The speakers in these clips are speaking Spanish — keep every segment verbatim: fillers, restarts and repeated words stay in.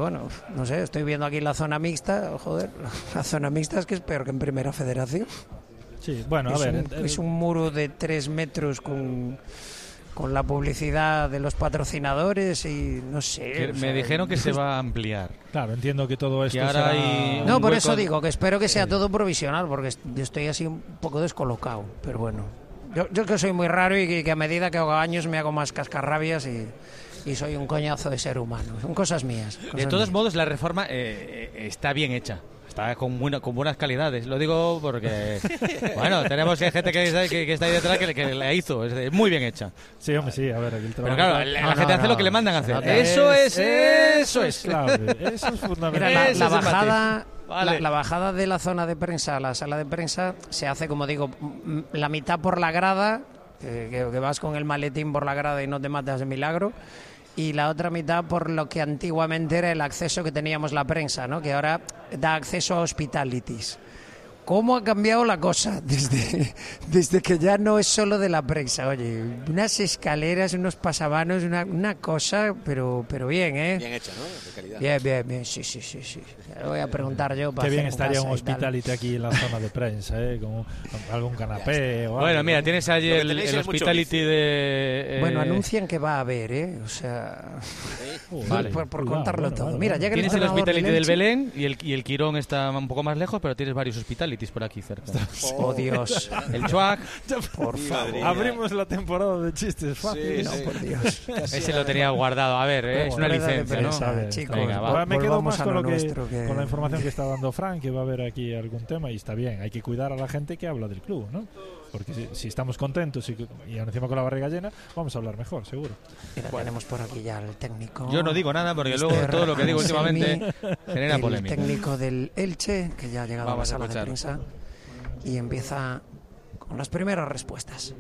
bueno, no sé, estoy viendo aquí la zona mixta, joder, la zona mixta es que es peor que en Primera Federación. Sí, bueno, a es ver... Un, es un muro de tres metros con... con la publicidad de los patrocinadores y no sé. Que o me sea, dijeron que se va a ampliar. Claro, entiendo que todo esto que ahora será... hay No, por hueco... eso digo que espero que sea todo provisional, porque yo estoy así un poco descolocado, pero bueno. Yo, yo que soy muy raro y que, que a medida que hago años me hago más cascarrabias y, y soy un coñazo de ser humano. Son cosas mías. Cosas de todos mías. modos, la reforma eh, eh, está bien hecha. Está con, buena, con buenas calidades. Lo digo porque, bueno, tenemos gente que está, que, que está ahí detrás que, que la hizo. Es muy bien hecha. Sí, hombre, sí, a ver, aquí el trabajo... Pero claro, la, no, la gente no, hace no, lo que le mandan a hacer. Es, Eso es, eso eso es. clave, eso es fundamental. Mira, la, Ese la es el bajada, vale. la, la bajada de la zona de prensa a la sala de prensa se hace, como digo, m- la mitad por la grada, eh, que, que vas con el maletín por la grada y no te matas de milagro, y la otra mitad por lo que antiguamente era el acceso que teníamos la prensa, ¿no? Que ahora da acceso a hospitalities. ¿Cómo ha cambiado la cosa desde, desde que ya no es solo de la prensa? Oye, unas escaleras, unos pasamanos, una, una cosa, pero pero bien, ¿eh? Bien hecha, ¿no? De calidad. Bien, bien, bien, sí, sí, sí, sí. Lo voy a preguntar yo para Qué bien hacer en estaría casa un y tal. hospitality aquí en la zona de prensa, ¿eh? Con, con algún canapé o algo. Bueno, mira, tienes allí Lo que el, tenéis el es mucho hospitality vicio. de... eh, Bueno, anuncian que va a haber, ¿eh? O sea, Joder, Vale. por, por cuidado, contarlo bueno, todo. bueno, Mira, bueno. ya que Tienes el entrenador hospitality del del Elche- Belén y el, y el Quirón está un poco más lejos, pero tienes varios hospitalities por aquí cerca. Oh, Dios. El Chuac, Por favor. Madrid. Abrimos la temporada de chistes fáciles. Sí, No, sí. por Dios. ese lo tenía guardado. A ver, eh, es una Rueda de licencia, ¿no? prensa, A ver, chicos. venga, va. Ahora me quedo Volvamos más a con, lo lo que, nuestro, que- con la información que está dando Frank, que va a haber aquí algún tema y está bien. Hay que cuidar a la gente que habla del club, ¿no? Porque si, si estamos contentos y, y encima con la barriga llena, vamos a hablar mejor, seguro. Mira, tenemos por aquí ya el técnico. Yo no digo nada porque luego Mister todo lo que digo Anselmi, últimamente genera el polémica. técnico del Elche, que ya ha llegado Vamos a a la sala de escuchar. prensa y empieza con las primeras respuestas.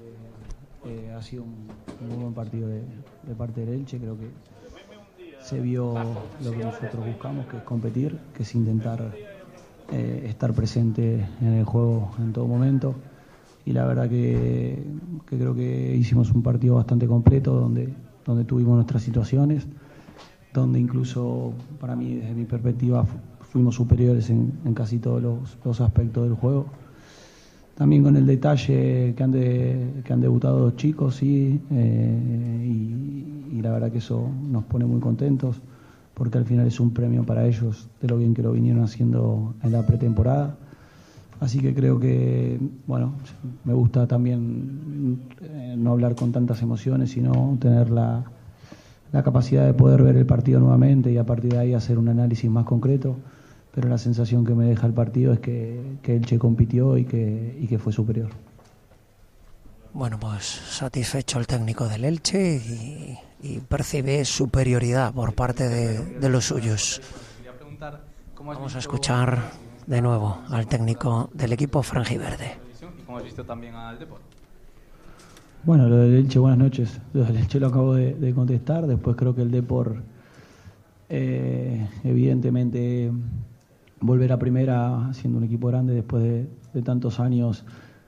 Eh, ha sido un, un muy buen partido de, de parte del Elche. Creo que se vio lo que nosotros buscamos, que es competir, que es intentar eh, estar presente en el juego en todo momento. Y la verdad que, que creo que hicimos un partido bastante completo, donde, donde tuvimos nuestras situaciones, donde incluso para mí, desde mi perspectiva, fu- fuimos superiores en, en casi todos los, los aspectos del juego. También con el detalle que han, de, que han debutado los chicos, sí, eh, y, y la verdad que eso nos pone muy contentos, porque al final es un premio para ellos de lo bien que lo vinieron haciendo en la pretemporada. Así que creo que, bueno, me gusta también eh, no hablar con tantas emociones, sino tener la, la capacidad de poder ver el partido nuevamente y a partir de ahí hacer un análisis más concreto. Pero la sensación que me deja el partido es que, que Elche compitió y que, y que fue superior. Bueno, pues satisfecho el técnico del Elche y, y percibe superioridad por parte de, de los suyos. Vamos a escuchar de nuevo al técnico del equipo franjiverde. ¿Cómo has visto también al Depor? Bueno, lo del Elche, buenas noches. Lo del Elche lo acabo de, de contestar. Después creo que el Depor, eh, evidentemente, volver a primera siendo un equipo grande después de, de tantos años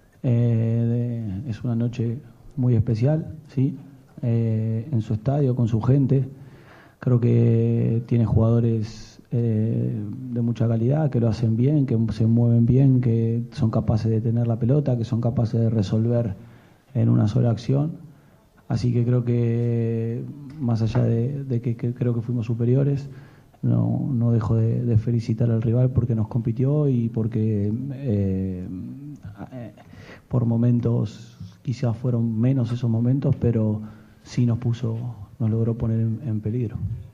eh, de, es una noche muy especial, ¿sí? Eh, en su estadio, con su gente. Creo que tiene jugadores eh, de mucha calidad, que lo hacen bien, que se mueven bien, que son capaces de tener la pelota, que son capaces de resolver en una sola acción. Así que creo que, más allá de, de que, que creo que fuimos superiores, no, no dejo de, de felicitar al rival porque nos compitió y porque eh, eh, por momentos quizás fueron menos esos momentos, pero sí nos puso, nos logró poner en, en peligro.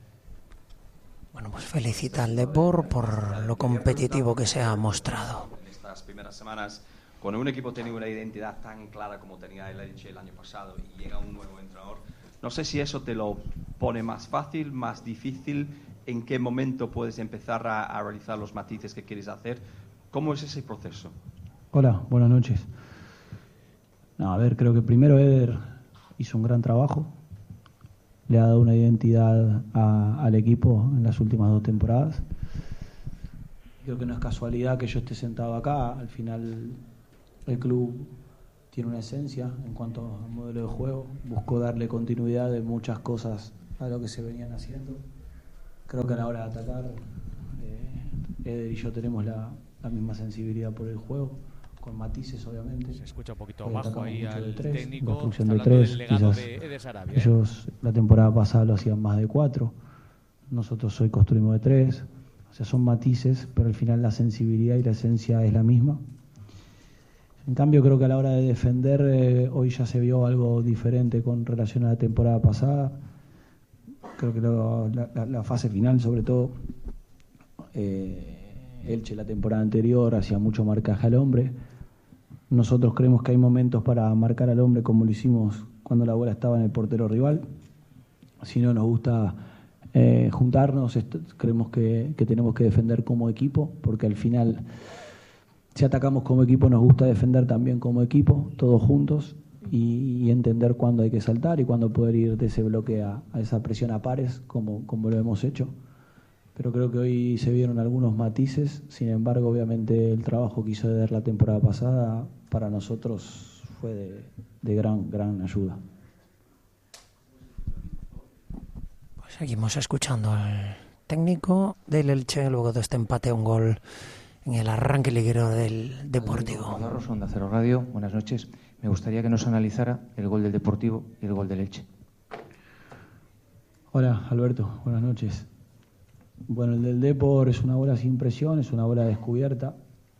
Bueno, pues felicita al Depor por lo competitivo que se ha mostrado. En estas primeras semanas, cuando un equipo tiene una identidad tan clara como tenía el Elche el año pasado y llega un nuevo entrenador, no sé si eso te lo pone más fácil, más difícil, en qué momento puedes empezar a, a realizar los matices que quieres hacer. ¿Cómo es ese proceso? Hola, buenas noches. No, a ver, creo que primero Eder hizo un gran trabajo, le ha dado una identidad a, al equipo en las últimas dos temporadas. Creo que no es casualidad que yo esté sentado acá. Al final el club tiene una esencia en cuanto al modelo de juego. Buscó darle continuidad de muchas cosas a lo que se venían haciendo. Creo que a la hora de atacar, eh, Eder y yo tenemos la, la misma sensibilidad por el juego, con matices obviamente. Se escucha un poquito Hoy bajo ahí atacamos mucho al de tres, técnico. construcción Está de hablando tres, del legado quizás de Eder Sarabia, ¿eh? ellos la temporada pasada lo hacían más de cuatro, nosotros hoy construimos de tres, o sea, son matices, pero al final la sensibilidad y la esencia es la misma. En cambio, creo que a la hora de defender, eh, hoy ya se vio algo diferente con relación a la temporada pasada. Creo que lo, la, la, la fase final, sobre todo, eh, Elche la temporada anterior hacía mucho marcaje al hombre. Nosotros creemos que hay momentos para marcar al hombre como lo hicimos cuando la bola estaba en el portero rival. Si no nos gusta eh, juntarnos, creemos que, que tenemos que defender como equipo, porque al final, si atacamos como equipo, nos gusta defender también como equipo, todos juntos, y, y entender cuándo hay que saltar y cuándo poder ir de ese bloque a, a esa presión a pares, como, como lo hemos hecho. Pero creo que hoy se vieron algunos matices. Sin embargo, obviamente el trabajo que hizo Eder la temporada pasada para nosotros fue de, de gran, gran ayuda. Pues seguimos escuchando al técnico del Elche luego de este empate a un gol en el arranque liguero del Deportivo. Navarro, Onda Cero Radio, buenas noches. Me gustaría que nos analizara el gol del Deportivo y el gol del Elche. Hola, Alberto, buenas noches. Bueno, el del Depor es una bola sin presión, es una bola descubierta.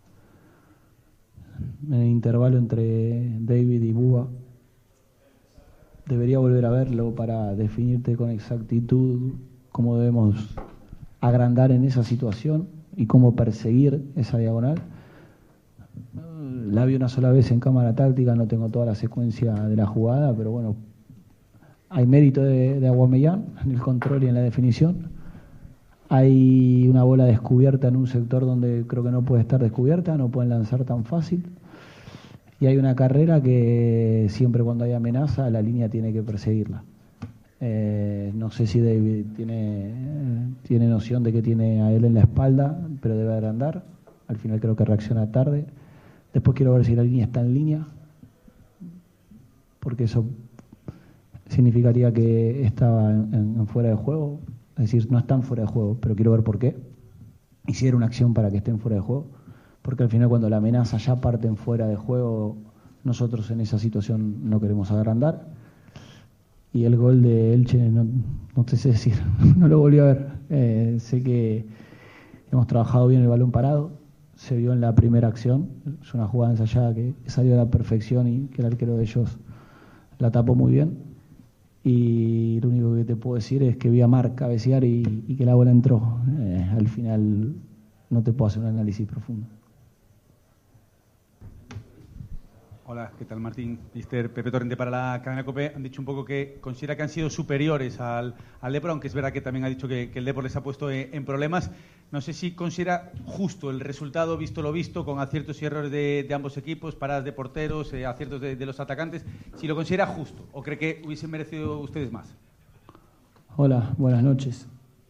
En el intervalo entre David y Búa. Debería volver a verlo para definirte con exactitud cómo debemos agrandar en esa situación y cómo perseguir esa diagonal. La vi una sola vez en cámara táctica, no tengo toda la secuencia de la jugada, pero bueno, hay mérito de, de Aubameyang en el control y en la definición. Hay una bola descubierta en un sector donde creo que no puede estar descubierta, no pueden lanzar tan fácil. Y hay una carrera que siempre cuando hay amenaza la línea tiene que perseguirla. Eh, no sé si David tiene, tiene noción de que tiene a él en la espalda, pero debe agrandar. Al final creo que reacciona tarde. Después quiero ver si la línea está en línea, porque eso significaría que estaba en, en fuera de juego. Es decir, no están fuera de juego, pero quiero ver por qué. Y si era una acción para que estén fuera de juego. Porque al final cuando la amenaza ya parten fuera de juego, nosotros en esa situación no queremos agrandar. Y el gol de Elche, no, no te sé decir, no lo volví a ver. Eh, sé que hemos trabajado bien el balón parado, se vio en la primera acción, es una jugada ensayada que salió a la perfección y que el arquero de ellos la tapó muy bien. Y lo único que te puedo decir es que vi a Marc cabecear y, y que la bola entró. Eh, al final no te puedo hacer un análisis profundo. Hola, ¿qué tal, Martín? Mister Pepe Torrente para la cadena COPE. Han dicho un poco que considera que han sido superiores al, al Depor, aunque es verdad que también ha dicho que, que el Depor les ha puesto en, en problemas. No sé si considera justo el resultado, visto lo visto, con aciertos y errores de, de ambos equipos, paradas de porteros, eh, aciertos de, de los atacantes. Si lo considera justo o cree que hubiesen merecido ustedes más. Hola, buenas noches.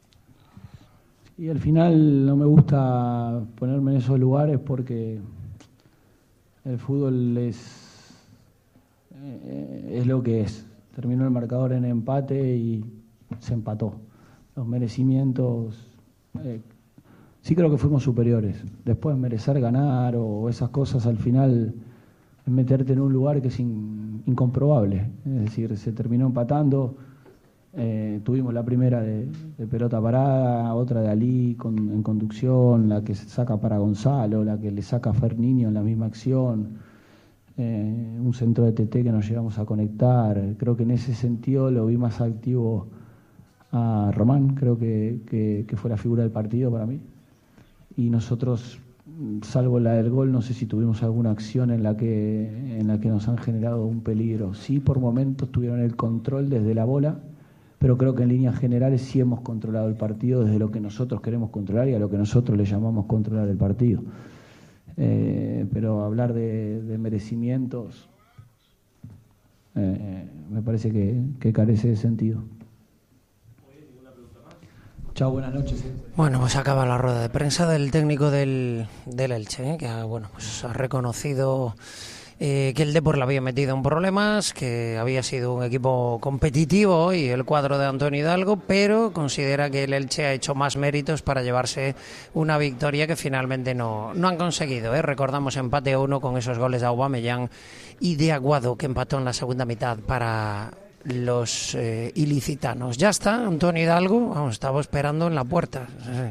Y al final no me gusta ponerme en esos lugares porque el fútbol es, eh, es lo que es. Terminó el marcador en empate y se empató. Los merecimientos, eh, sí creo que fuimos superiores. Después merecer ganar o esas cosas al final es meterte en un lugar que es in, incomprobable. Es decir, se terminó empatando. Eh, tuvimos la primera de, de pelota parada, otra de Ali con, en conducción, la que se saca para Gonzalo, la que le saca a Fer Niño en la misma acción, eh, un centro de T T que nos llegamos a conectar. Creo que en ese sentido lo vi más activo a Román, creo que, que, que fue la figura del partido para mí. Y nosotros, salvo la del gol, no sé si tuvimos alguna acción en la que, en la que nos han generado un peligro. Sí, por momentos tuvieron el control desde la bola, pero creo que en líneas generales sí hemos controlado el partido desde lo que nosotros queremos controlar y a lo que nosotros le llamamos controlar el partido. Eh, pero hablar de, de merecimientos eh, me parece que, que carece de sentido. Chao, buenas noches. Bueno, pues acaba la rueda de prensa del técnico del, del Elche, ¿eh? que ha, bueno, pues ha reconocido eh, que el Depor le había metido en problemas, que había sido un equipo competitivo y el cuadro de Antonio Hidalgo, pero considera que el Elche ha hecho más méritos para llevarse una victoria que finalmente no, no han conseguido. ¿eh? Recordamos empate a uno con esos goles de Aubameyang y de Aguado, que empató en la segunda mitad para los eh, ilicitanos. Ya está, Antonio Hidalgo, vamos, estaba esperando en la puerta.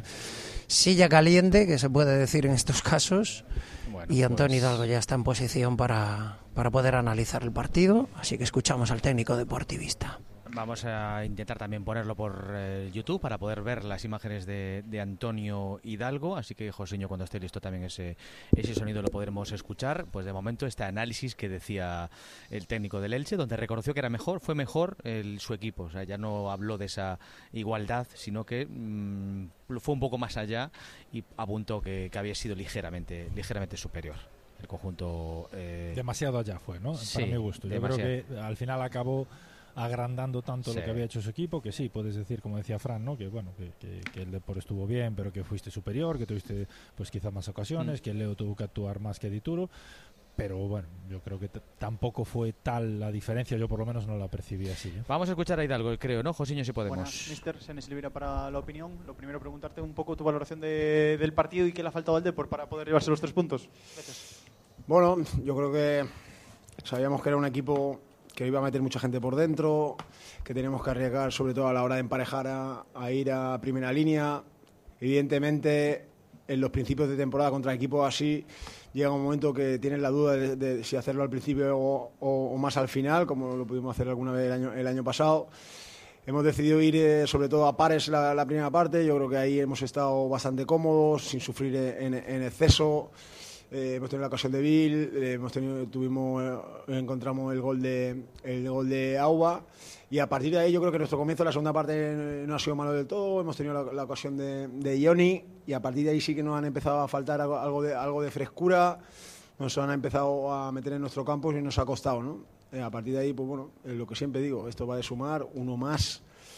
Silla caliente, que se puede decir en estos casos. Bueno, y Antonio pues... Hidalgo ya está en posición para, para poder analizar el partido, así que escuchamos al técnico deportivista. Vamos a intentar también ponerlo por eh, YouTube para poder ver las imágenes de, de Antonio Hidalgo, así que Joseño, cuando esté listo también ese, ese sonido lo podremos escuchar. Pues de momento este análisis que decía el técnico del Elche, donde reconoció que era mejor, fue mejor el, su equipo, o sea, ya no habló de esa igualdad, sino que mmm, fue un poco más allá y apuntó que, que había sido ligeramente, ligeramente superior el conjunto. Eh... Demasiado allá fue, ¿no? Sí, para mi gusto. Yo demasiado. Creo que al final acabó agrandando tanto sí. lo que había hecho su equipo, que sí, puedes decir, como decía Fran, ¿no? que bueno, que, que, que el Depor estuvo bien, pero que fuiste superior, que tuviste pues quizás más ocasiones, mm. que el Leo tuvo que actuar más que Dituro, pero bueno, yo creo que t- tampoco fue tal la diferencia, yo por lo menos no la percibí así. ¿eh? Vamos a escuchar a Hidalgo, creo, ¿no? Josiño, si podemos. Buenas, mister Senes Elvira para la opinión. Lo primero, preguntarte un poco tu valoración de, del partido y qué le ha faltado al Depor para poder llevarse los tres puntos. Gracias. Bueno, yo creo que sabíamos que era un equipo que iba a meter mucha gente por dentro, que tenemos que arriesgar sobre todo a la hora de emparejar a, a ir a primera línea. Evidentemente, en los principios de temporada contra equipos así, llega un momento que tienes la duda de, de si hacerlo al principio o, o, o más al final, como lo pudimos hacer alguna vez el año, el año pasado. Hemos decidido ir eh, sobre todo a pares la, la primera parte, yo creo que ahí hemos estado bastante cómodos, sin sufrir en, en exceso. Eh, hemos tenido la ocasión de Bill, eh, hemos tenido, tuvimos, eh, encontramos el gol de el gol de Auba y a partir de ahí yo creo que nuestro comienzo, la segunda parte no ha sido malo del todo, hemos tenido la, la ocasión de, de Ioni y a partir de ahí sí que nos han empezado a faltar algo, algo, de, algo de frescura, nos han empezado a meter en nuestro campo y nos ha costado, ¿no? Eh, a partir de ahí, pues bueno, eh, lo que siempre digo, esto va de sumar uno más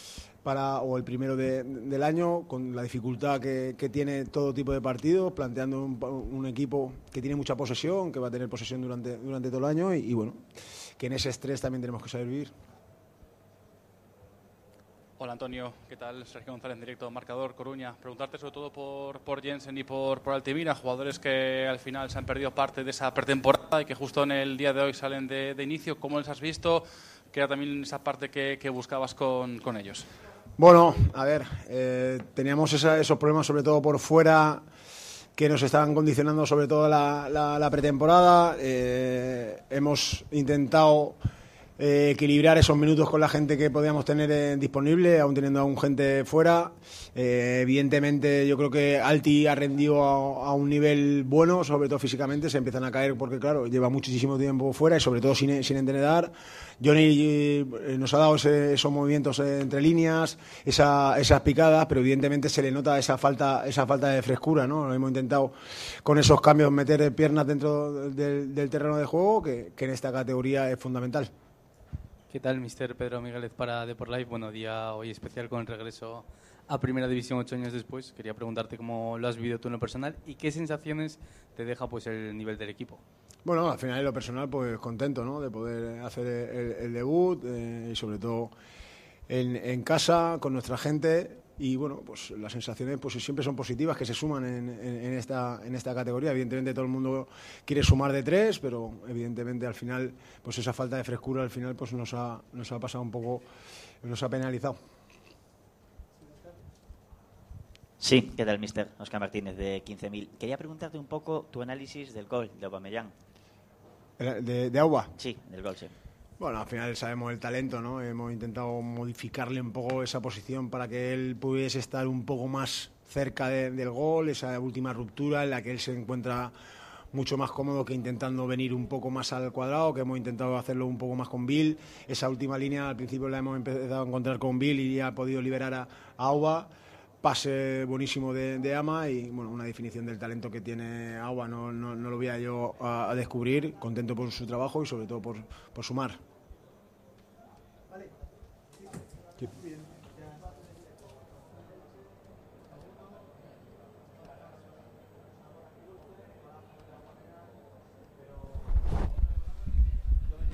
para o el primero de, del año, con la dificultad que, que tiene todo tipo de partidos, planteando un, un equipo que tiene mucha posesión, que va a tener posesión durante, durante todo el año y, y bueno, que en ese estrés también tenemos que saber vivir. Hola Antonio, ¿qué tal? Sergio González en directo, Marcador Coruña. Preguntarte sobre todo por, por Jensen y por, por Altimira, jugadores que al final se han perdido parte de esa pretemporada y que justo en el día de hoy salen de, de inicio. ¿Cómo les has visto? Que era también esa parte que, que buscabas con, con ellos. Bueno, a ver, eh, teníamos esa, esos problemas sobre todo por fuera que nos estaban condicionando sobre todo la, la, la pretemporada. Eh, hemos intentado eh, equilibrar esos minutos con la gente que podíamos tener eh, disponible, aún teniendo aún gente fuera. Eh, evidentemente yo creo que Alti ha rendido a, a un nivel bueno, sobre todo físicamente, se empiezan a caer porque claro, lleva muchísimo tiempo fuera y sobre todo sin, sin entrenar. Johnny eh, nos ha dado ese, esos movimientos eh, entre líneas, esa, esas picadas, pero evidentemente se le nota esa falta, esa falta de frescura, ¿no? Hemos intentado con esos cambios meter piernas dentro del, del terreno de juego, que, que en esta categoría es fundamental. ¿Qué tal, mister Pedro Migueles para Depor Live? Bueno, día hoy especial con el regreso a Primera División ocho años después. Quería preguntarte cómo lo has vivido tú en lo personal y qué sensaciones te deja pues el nivel del equipo. Bueno, al final en lo personal pues contento, ¿no? De poder hacer el, el debut eh, y sobre todo en, en casa con nuestra gente y bueno, pues las sensaciones pues siempre son positivas, que se suman en, en, en esta en esta categoría. Evidentemente todo el mundo quiere sumar de tres, pero evidentemente al final pues esa falta de frescura al final pues nos ha nos ha pasado un poco, nos ha penalizado. Sí, ¿qué tal, mister? Óscar Martínez, de quince mil. Quería preguntarte un poco tu análisis del gol de Aubameyang. ¿De, de Auba? Sí, del gol, sí. Bueno, al final sabemos el talento, ¿no? Hemos intentado modificarle un poco esa posición para que él pudiese estar un poco más cerca de, del gol, esa última ruptura en la que él se encuentra mucho más cómodo que intentando venir un poco más al cuadrado, que hemos intentado hacerlo un poco más con Bill. Esa última línea al principio la hemos empezado a encontrar con Bill y ya ha podido liberar a, a Auba. Pase buenísimo de, de Ama y bueno, una definición del talento que tiene Auba, no, no, no lo voy a yo a, a descubrir, contento por su trabajo y sobre todo por, por sumar. Vale. Sí.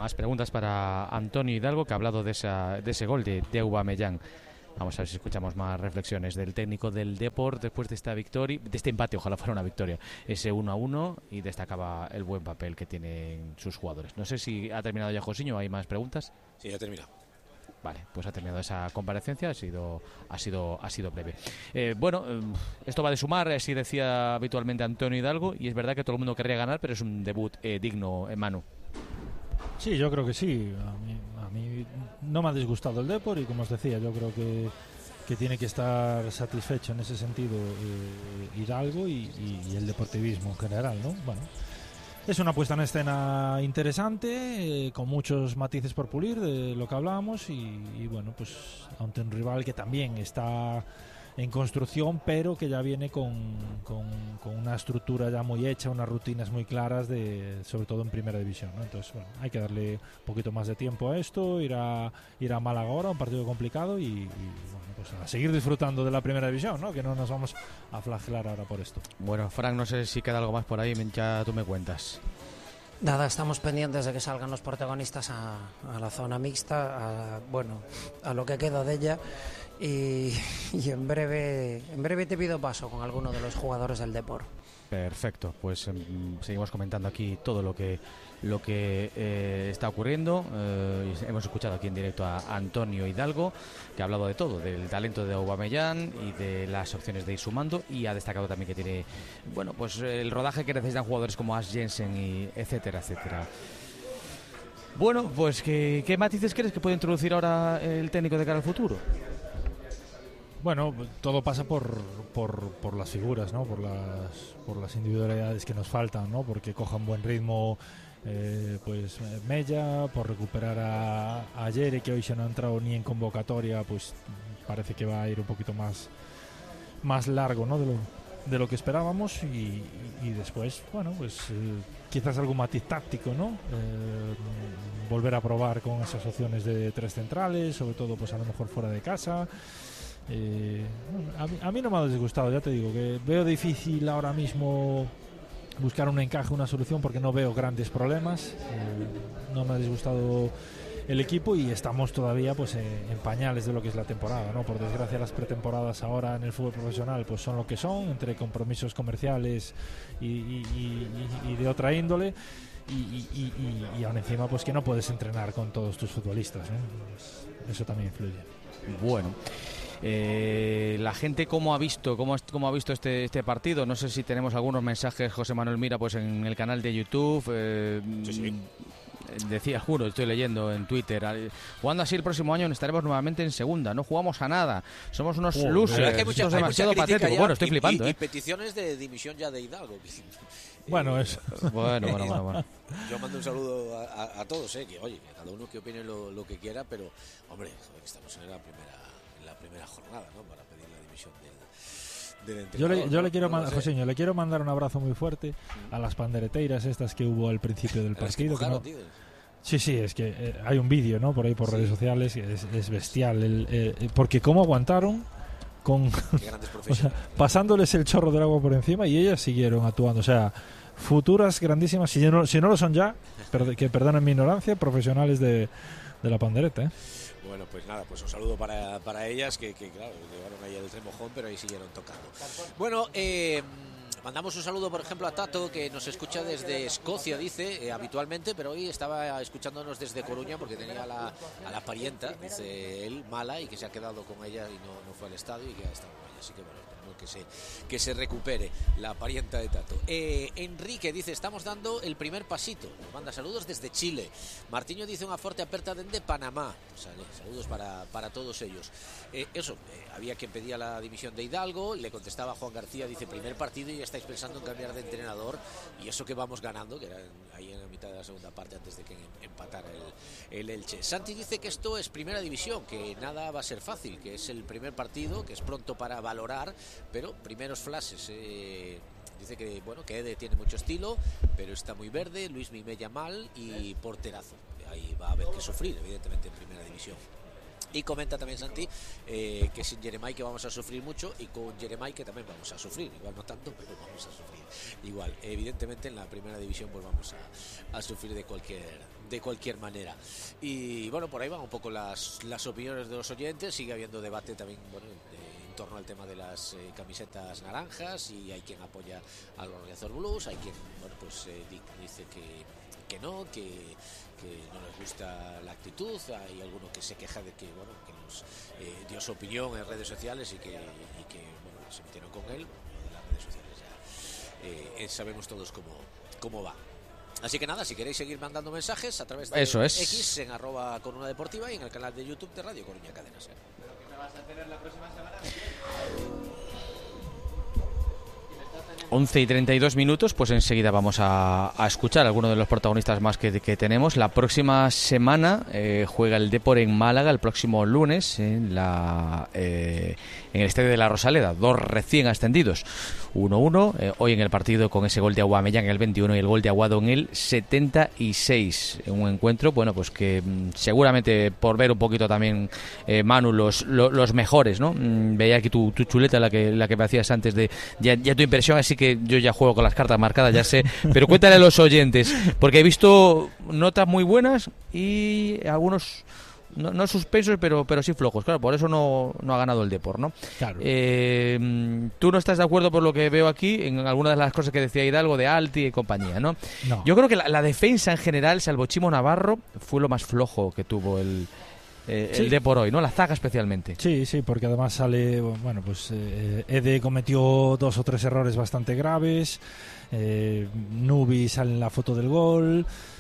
más preguntas para Antonio Hidalgo, que ha hablado de, esa, de ese gol de, de Aubameyang. Vamos a ver si escuchamos más reflexiones del técnico del Deport después de esta victoria, de este empate, ojalá fuera una victoria, ese uno a uno, y destacaba el buen papel que tienen sus jugadores. No sé si ha terminado ya Josiño, ¿hay más preguntas? Sí, ya ha terminado. Vale, pues ha terminado esa comparecencia, ha sido ha sido ha sido breve. Eh, bueno, eh, esto va de sumar, así decía habitualmente Antonio Hidalgo, y es verdad que todo el mundo querría ganar, pero es un debut eh, digno, en Manu. Sí, yo creo que sí. A mí, a mí no me ha disgustado el Depor y, como os decía, yo creo que, que tiene que estar satisfecho en ese sentido eh, Hidalgo y, y, y el deportivismo en general, ¿no? Bueno, es una puesta en escena interesante, eh, con muchos matices por pulir de lo que hablábamos y, y bueno, pues ante un rival que también está en construcción, pero que ya viene con, con, con una estructura ya muy hecha, unas rutinas muy claras, de sobre todo en primera división, ¿no? Entonces, bueno, hay que darle un poquito más de tiempo a esto, ir a, ir a Málaga ahora, un partido complicado y, y bueno, pues a seguir disfrutando de la primera división, ¿no? Que no nos vamos a flagelar ahora por esto. Bueno, Frank, no sé si queda algo más por ahí, ya tú me cuentas. Nada, estamos pendientes de que salgan los protagonistas a, a la zona mixta, a, bueno, a lo que queda de ella. Y, y en breve en breve te pido paso con alguno de los jugadores del Depor. Perfecto, pues eh, seguimos comentando aquí todo lo que lo que eh, está ocurriendo. Eh, hemos escuchado aquí en directo a Antonio Hidalgo, que ha hablado de todo, del talento de Aubameyang y de las opciones de ir sumando, y ha destacado también que tiene, bueno, pues el rodaje que necesitan jugadores como Ash Jensen y etcétera, etcétera. Bueno, pues ¿qué, qué matices crees que puede introducir ahora el técnico de cara al futuro? Bueno, todo pasa por, por, por las figuras, ¿no? Por las, por las individualidades que nos faltan, ¿no? Porque cojan buen ritmo, eh, pues Mella, por recuperar a, a Yere, que hoy se no ha entrado ni en convocatoria, pues parece que va a ir un poquito más, más largo, ¿no? De lo, de lo que esperábamos, y, y después, bueno, pues eh, quizás algún matiz táctico, ¿no? Eh, volver a probar con esas opciones de tres centrales, sobre todo, pues a lo mejor fuera de casa. Eh, a, mí, a mí no me ha disgustado, ya te digo, que veo difícil ahora mismo buscar un encaje, una solución, porque no veo grandes problemas. Eh, no me ha disgustado el equipo y estamos todavía pues en, en pañales de lo que es la temporada, ¿no? Por desgracia, las pretemporadas ahora en el fútbol profesional pues son lo que son, entre compromisos comerciales y, y, y, y de otra índole, y, y, y, y aún encima pues que no puedes entrenar con todos tus futbolistas, ¿no? Pues eso también influye. Bueno, Eh, la gente cómo ha visto cómo, cómo ha visto este este partido. No sé si tenemos algunos mensajes, José Manuel Mira, pues en el canal de YouTube. Eh, sí, sí. Decía, juro, estoy leyendo en Twitter, jugando así el próximo año estaremos nuevamente en segunda, no jugamos a nada, somos unos oh, losers, es que hay mucha, es hay demasiado patético. Bueno, estoy y, flipando, y, ¿eh? y peticiones de dimisión ya de Hidalgo. Bueno, eso. Bueno, bueno, bueno, bueno. Yo mando un saludo a, a, a todos, ¿eh? Que oye, que cada uno que opine lo, lo que quiera, pero hombre, joder, estamos en la primera en la primera jornada, ¿no? Para pedir la dimisión del, del entrenador. Yo le, yo ¿no? le quiero no mandar, Joséño, le quiero mandar un abrazo muy fuerte a las pandereteiras estas que hubo al principio del partido. Que mojaron, que no, tío. Sí, sí, es que eh, hay un vídeo, ¿no? Por ahí por sí. redes sociales, es, es bestial, el, eh, porque cómo aguantaron con, o sea, pasándoles el chorro del agua por encima, y ellas siguieron actuando, o sea, futuras grandísimas, si no, si no lo son ya, per, que perdonen mi ignorancia, profesionales de, de la pandereta, ¿eh? Bueno, pues nada, pues un saludo para, para ellas, que, que claro, llevaron ahí el tremojón, pero ahí siguieron tocando. Bueno, eh... mandamos un saludo, por ejemplo, a Tato, que nos escucha desde Escocia, dice, eh, habitualmente, pero hoy estaba escuchándonos desde Coruña porque tenía a la, a la parienta, dice él, mala, y que se ha quedado con ella y no, no fue al estadio y que ha estado con ella. Así que bueno, esperemos que se, que se recupere la parienta de Tato. Eh, Enrique dice, estamos dando el primer pasito. Nos manda saludos desde Chile. Martiño dice, una fuerte aperta desde Panamá. Pues, saludos para, para todos ellos. Eh, eso, eh, había quien pedía la dimisión de Hidalgo, le contestaba Juan García, dice, primer partido y ya estáis pensando en cambiar de entrenador, y eso que vamos ganando, que era ahí en la mitad de la segunda parte antes de que empatara el, el Elche. Santi dice que esto es primera división, que nada va a ser fácil, que es el primer partido, que es pronto para valorar, pero primeros flashes. Eh, dice que bueno, que Ede tiene mucho estilo, pero está muy verde, Luis Mimella mal y porterazo. Ahí va a haber que sufrir, evidentemente, en primera división. Y comenta también Santi eh, que sin Jeremai que vamos a sufrir mucho y con Jeremai que también vamos a sufrir, igual no tanto, pero vamos a sufrir igual. Evidentemente en la primera división pues vamos a, a sufrir de cualquier de cualquier manera. Y bueno, por ahí van un poco las, las opiniones de los oyentes. Sigue habiendo debate también, bueno, de, en torno al tema de las eh, camisetas naranjas, y hay quien apoya a los Riazor Blues, hay quien, bueno, pues eh, dice que que no, que, que no les gusta la actitud, hay alguno que se queja de que, bueno, que nos eh, dio su opinión en redes sociales y que, y que bueno, se metieron con él. Bueno, de las redes sociales ya eh, sabemos todos cómo, cómo va. Así que nada, si queréis seguir mandando mensajes a través de Eso es. X en arroba Coruna Deportiva y en el canal de YouTube de Radio Coruña Cadenas. ¿eh? ¿Qué vas a tener la próxima semana? once y treinta y dos minutos, pues enseguida vamos a, a escuchar a alguno de los protagonistas más que, que tenemos. La próxima semana eh, juega el Depor en Málaga, el próximo lunes en, la, eh, en el Estadio de la Rosaleda. Dos recién ascendidos, uno uno, eh, hoy en el partido con ese gol de Aubameyang en el veintiuno y el gol de Aguado en el setenta y seis. Un encuentro, bueno, pues que mm, seguramente por ver un poquito también, eh, Manu, los, los, los mejores, ¿no? Mm, veía aquí tu, tu chuleta, la que, la que me hacías antes de ya, ya tu impresión, así que yo ya juego con las cartas marcadas, ya sé, pero cuéntale a los oyentes, porque he visto notas muy buenas y algunos no, no suspensos, pero pero sí flojos, claro, por eso no, no ha ganado el Depor, ¿no? Claro. Eh, ¿Tú no estás de acuerdo por lo que veo aquí en alguna de las cosas que decía Hidalgo de Alti y compañía, no? No. Yo creo que la, la defensa en general, salvo Chimo Navarro, fue lo más flojo que tuvo el Eh, sí. el Depor hoy, ¿no? La zaga especialmente. Sí, sí, porque además sale, bueno, pues eh, Ede cometió dos o tres errores bastante graves, eh, Nubi sale en la foto del gol,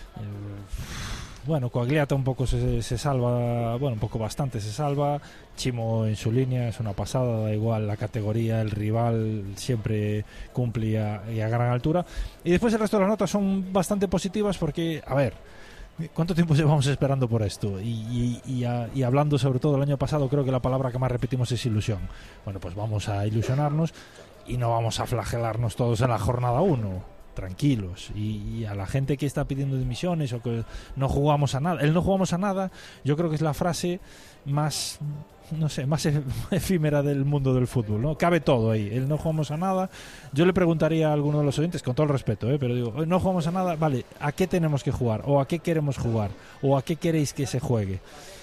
eh, bueno, Coagliata un poco se, se salva, bueno, un poco bastante se salva, Chimo en su línea es una pasada, da igual la categoría, el rival siempre cumple y a, y a gran altura, y después el resto de las notas son bastante positivas porque, a ver, ¿cuánto tiempo llevamos esperando por esto? Y, y, y, a, y hablando sobre todo el año pasado, creo que la palabra que más repetimos es ilusión. Bueno, pues vamos a ilusionarnos y no vamos a flagelarnos todos en la jornada uno. Tranquilos. Y, y a la gente que está pidiendo dimisiones o que no jugamos a nada, el no jugamos a nada, yo creo que es la frase más, no sé, más efímera del mundo del fútbol, ¿no? Cabe todo ahí, el no jugamos a nada. Yo le preguntaría a alguno de los oyentes, con todo el respeto, ¿eh? Pero digo, no jugamos a nada, vale, ¿a qué tenemos que jugar? ¿O a qué queremos jugar? ¿O a qué queréis que se juegue?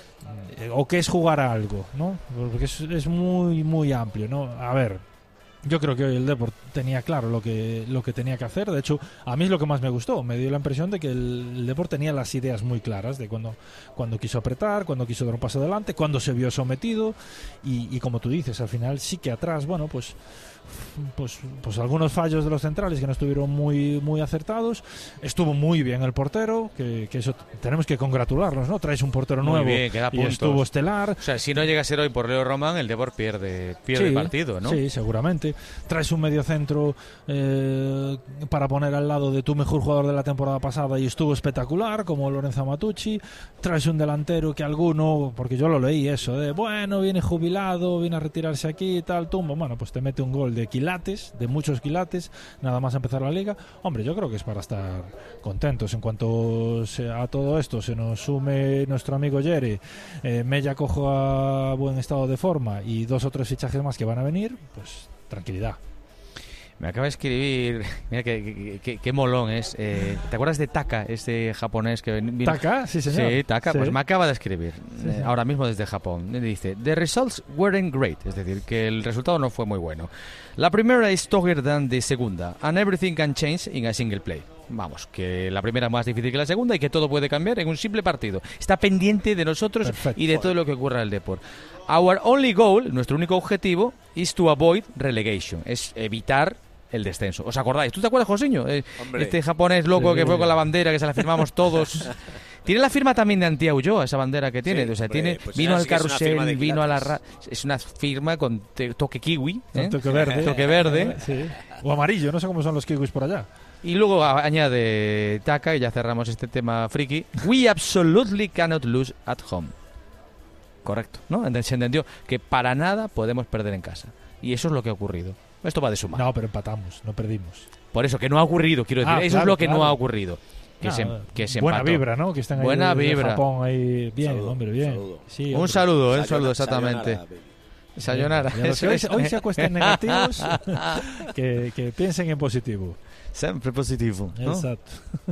¿O qué es jugar a algo? ¿No? Porque es, es muy, muy amplio, ¿no? A ver, yo creo que hoy el Depor tenía claro lo que lo que tenía que hacer. De hecho, a mí es lo que más me gustó. Me dio la impresión de que el, el Depor tenía las ideas muy claras de cuando, cuando quiso apretar, cuando quiso dar un paso adelante, cuando se vio sometido. Y, y como tú dices, al final sí que atrás, bueno, pues pues pues algunos fallos de los centrales que no estuvieron muy muy acertados. Estuvo muy bien el portero, que, que eso tenemos que congratularnos, ¿no? Traes un portero Muy nuevo bien, que da y puntos. estuvo estelar. O sea, si no llega a ser hoy por Leo Román, el Depor pierde pierde Sí, el partido, ¿no? Sí, seguramente. Traes un mediocentro eh, para poner al lado de tu mejor jugador de la temporada pasada y estuvo espectacular, como Lorenzo Matucci. Traes un delantero que alguno, porque yo lo leí eso, de bueno, viene jubilado, viene a retirarse aquí y tal, tumbo. Bueno, pues te mete un gol de quilates, de muchos quilates, nada más empezar la liga. Hombre, yo creo que es para estar contentos. En cuanto se, a todo esto se nos sume nuestro amigo Yere, eh, Mella cojo a buen estado de forma y dos o tres fichajes más que van a venir, pues tranquilidad. Me acaba de escribir, mira qué, qué, qué molón es. Eh, ¿Te acuerdas de Taka, este japonés que vino? ¿Taka? Sí, señor. Sí, Taka, Sí. pues me acaba de escribir, Sí, eh, sí. ahora mismo desde Japón. Me dice, the results weren't great, es decir, que el resultado no fue muy bueno. La primera es tougher than the segunda, and everything can change in a single play. Vamos, que la primera es más difícil que la segunda y que todo puede cambiar en un simple partido. Está pendiente de nosotros Perfecto. y de todo lo que ocurra en el Depor. Our only goal, nuestro único objetivo, is to avoid relegation, es evitar el descenso. ¿Os acordáis? ¿Tú te acuerdas, Josiño? Eh, Hombre. este japonés loco Sí. que fue con la bandera, que se la firmamos todos. Tiene la firma también de Antía Ulloa, esa bandera que tiene. Sí, o sea, hombre, tiene pues vino ya al sí que es una firma carrusel, de vino a la ra quilates. es una firma con te- toque kiwi, ¿eh? Un toque verde. Toque verde. Sí. O amarillo, no sé cómo son los kiwis por allá. Y luego a- añade Taka, y ya cerramos este tema friki. We absolutely cannot lose at home. Correcto, ¿no? Ent- Se entendió que para nada podemos perder en casa. Y eso es lo que ha ocurrido. Esto va de suma. No, pero empatamos, no perdimos. Por eso, que no ha ocurrido, quiero decir. Ah, eso es claro, lo que claro. no ha ocurrido. que, ah, se, que se buena empató. vibra, ¿no? Que están ahí buena desde vibra. Japón ahí. Bien, Saludo, hombre, bien. saludo. Sí, un hombre. saludo, un Sayonara, saludo exactamente. sayonara, baby. Sayonara. Y a los que hoy, hoy se acuesten negativos, que, que piensen en positivo. Siempre positivo, ¿no? Exacto.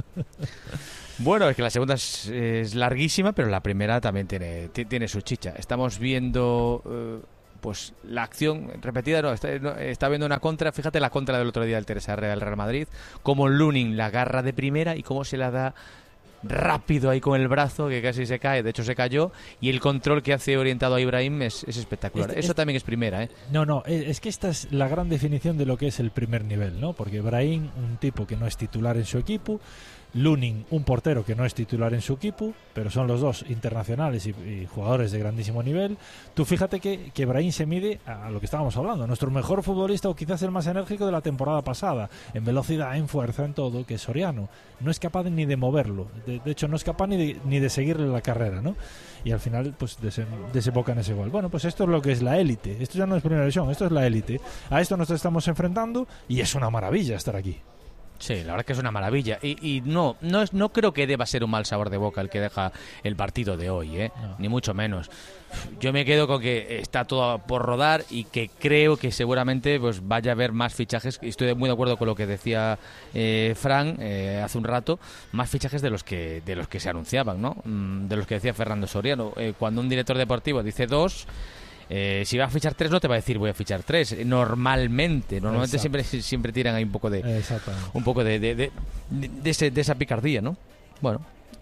Bueno, es que la segunda es, es larguísima, pero la primera también tiene, t- tiene su chicha. Estamos viendo eh, pues la acción repetida, no está, no, está viendo una contra, fíjate la contra del otro día del Teresa del Real Madrid, cómo Lunin la agarra de primera y cómo se la da rápido ahí con el brazo, que casi se cae, de hecho se cayó, y el control que hace orientado a Ibrahim es, es espectacular. Este- Eso este- también es primera, ¿eh? No, no, es es que esta es la gran definición de lo que es el primer nivel, ¿no? Porque Brahim, un tipo que no es titular en su equipo, Lunin, un portero que no es titular en su equipo, pero son los dos internacionales y, y jugadores de grandísimo nivel. Tú fíjate que, que Brahim se mide a lo que estábamos hablando, nuestro mejor futbolista o quizás el más enérgico de la temporada pasada, en velocidad, en fuerza, en todo, que es Soriano. No es capaz ni de moverlo, de, de hecho no es capaz ni de, ni de seguirle la carrera, ¿no? Y al final pues dese, desemboca en ese gol. Bueno, pues esto es lo que es la élite, esto ya no es primera división, esto es la élite. A esto nos estamos enfrentando y es una maravilla estar aquí. Sí, la verdad que es una maravilla. Y, y no, no, es, no creo que deba ser un mal sabor de boca el que deja el partido de hoy, ¿eh? No. Ni mucho menos. Yo me quedo con que está todo por rodar y que creo que seguramente pues vaya a haber más fichajes. Estoy muy de acuerdo con lo que decía eh, Fran eh, hace un rato, más fichajes de los que de los que se anunciaban, ¿no? Mm, de los que decía Fernando Soriano. Eh, cuando un director deportivo dice dos, Eh, si va a fichar tres no te va a decir voy a fichar tres normalmente normalmente siempre siempre tiran ahí un poco de un poco de de, de, de, ese, de esa picardía, ¿no? Bueno,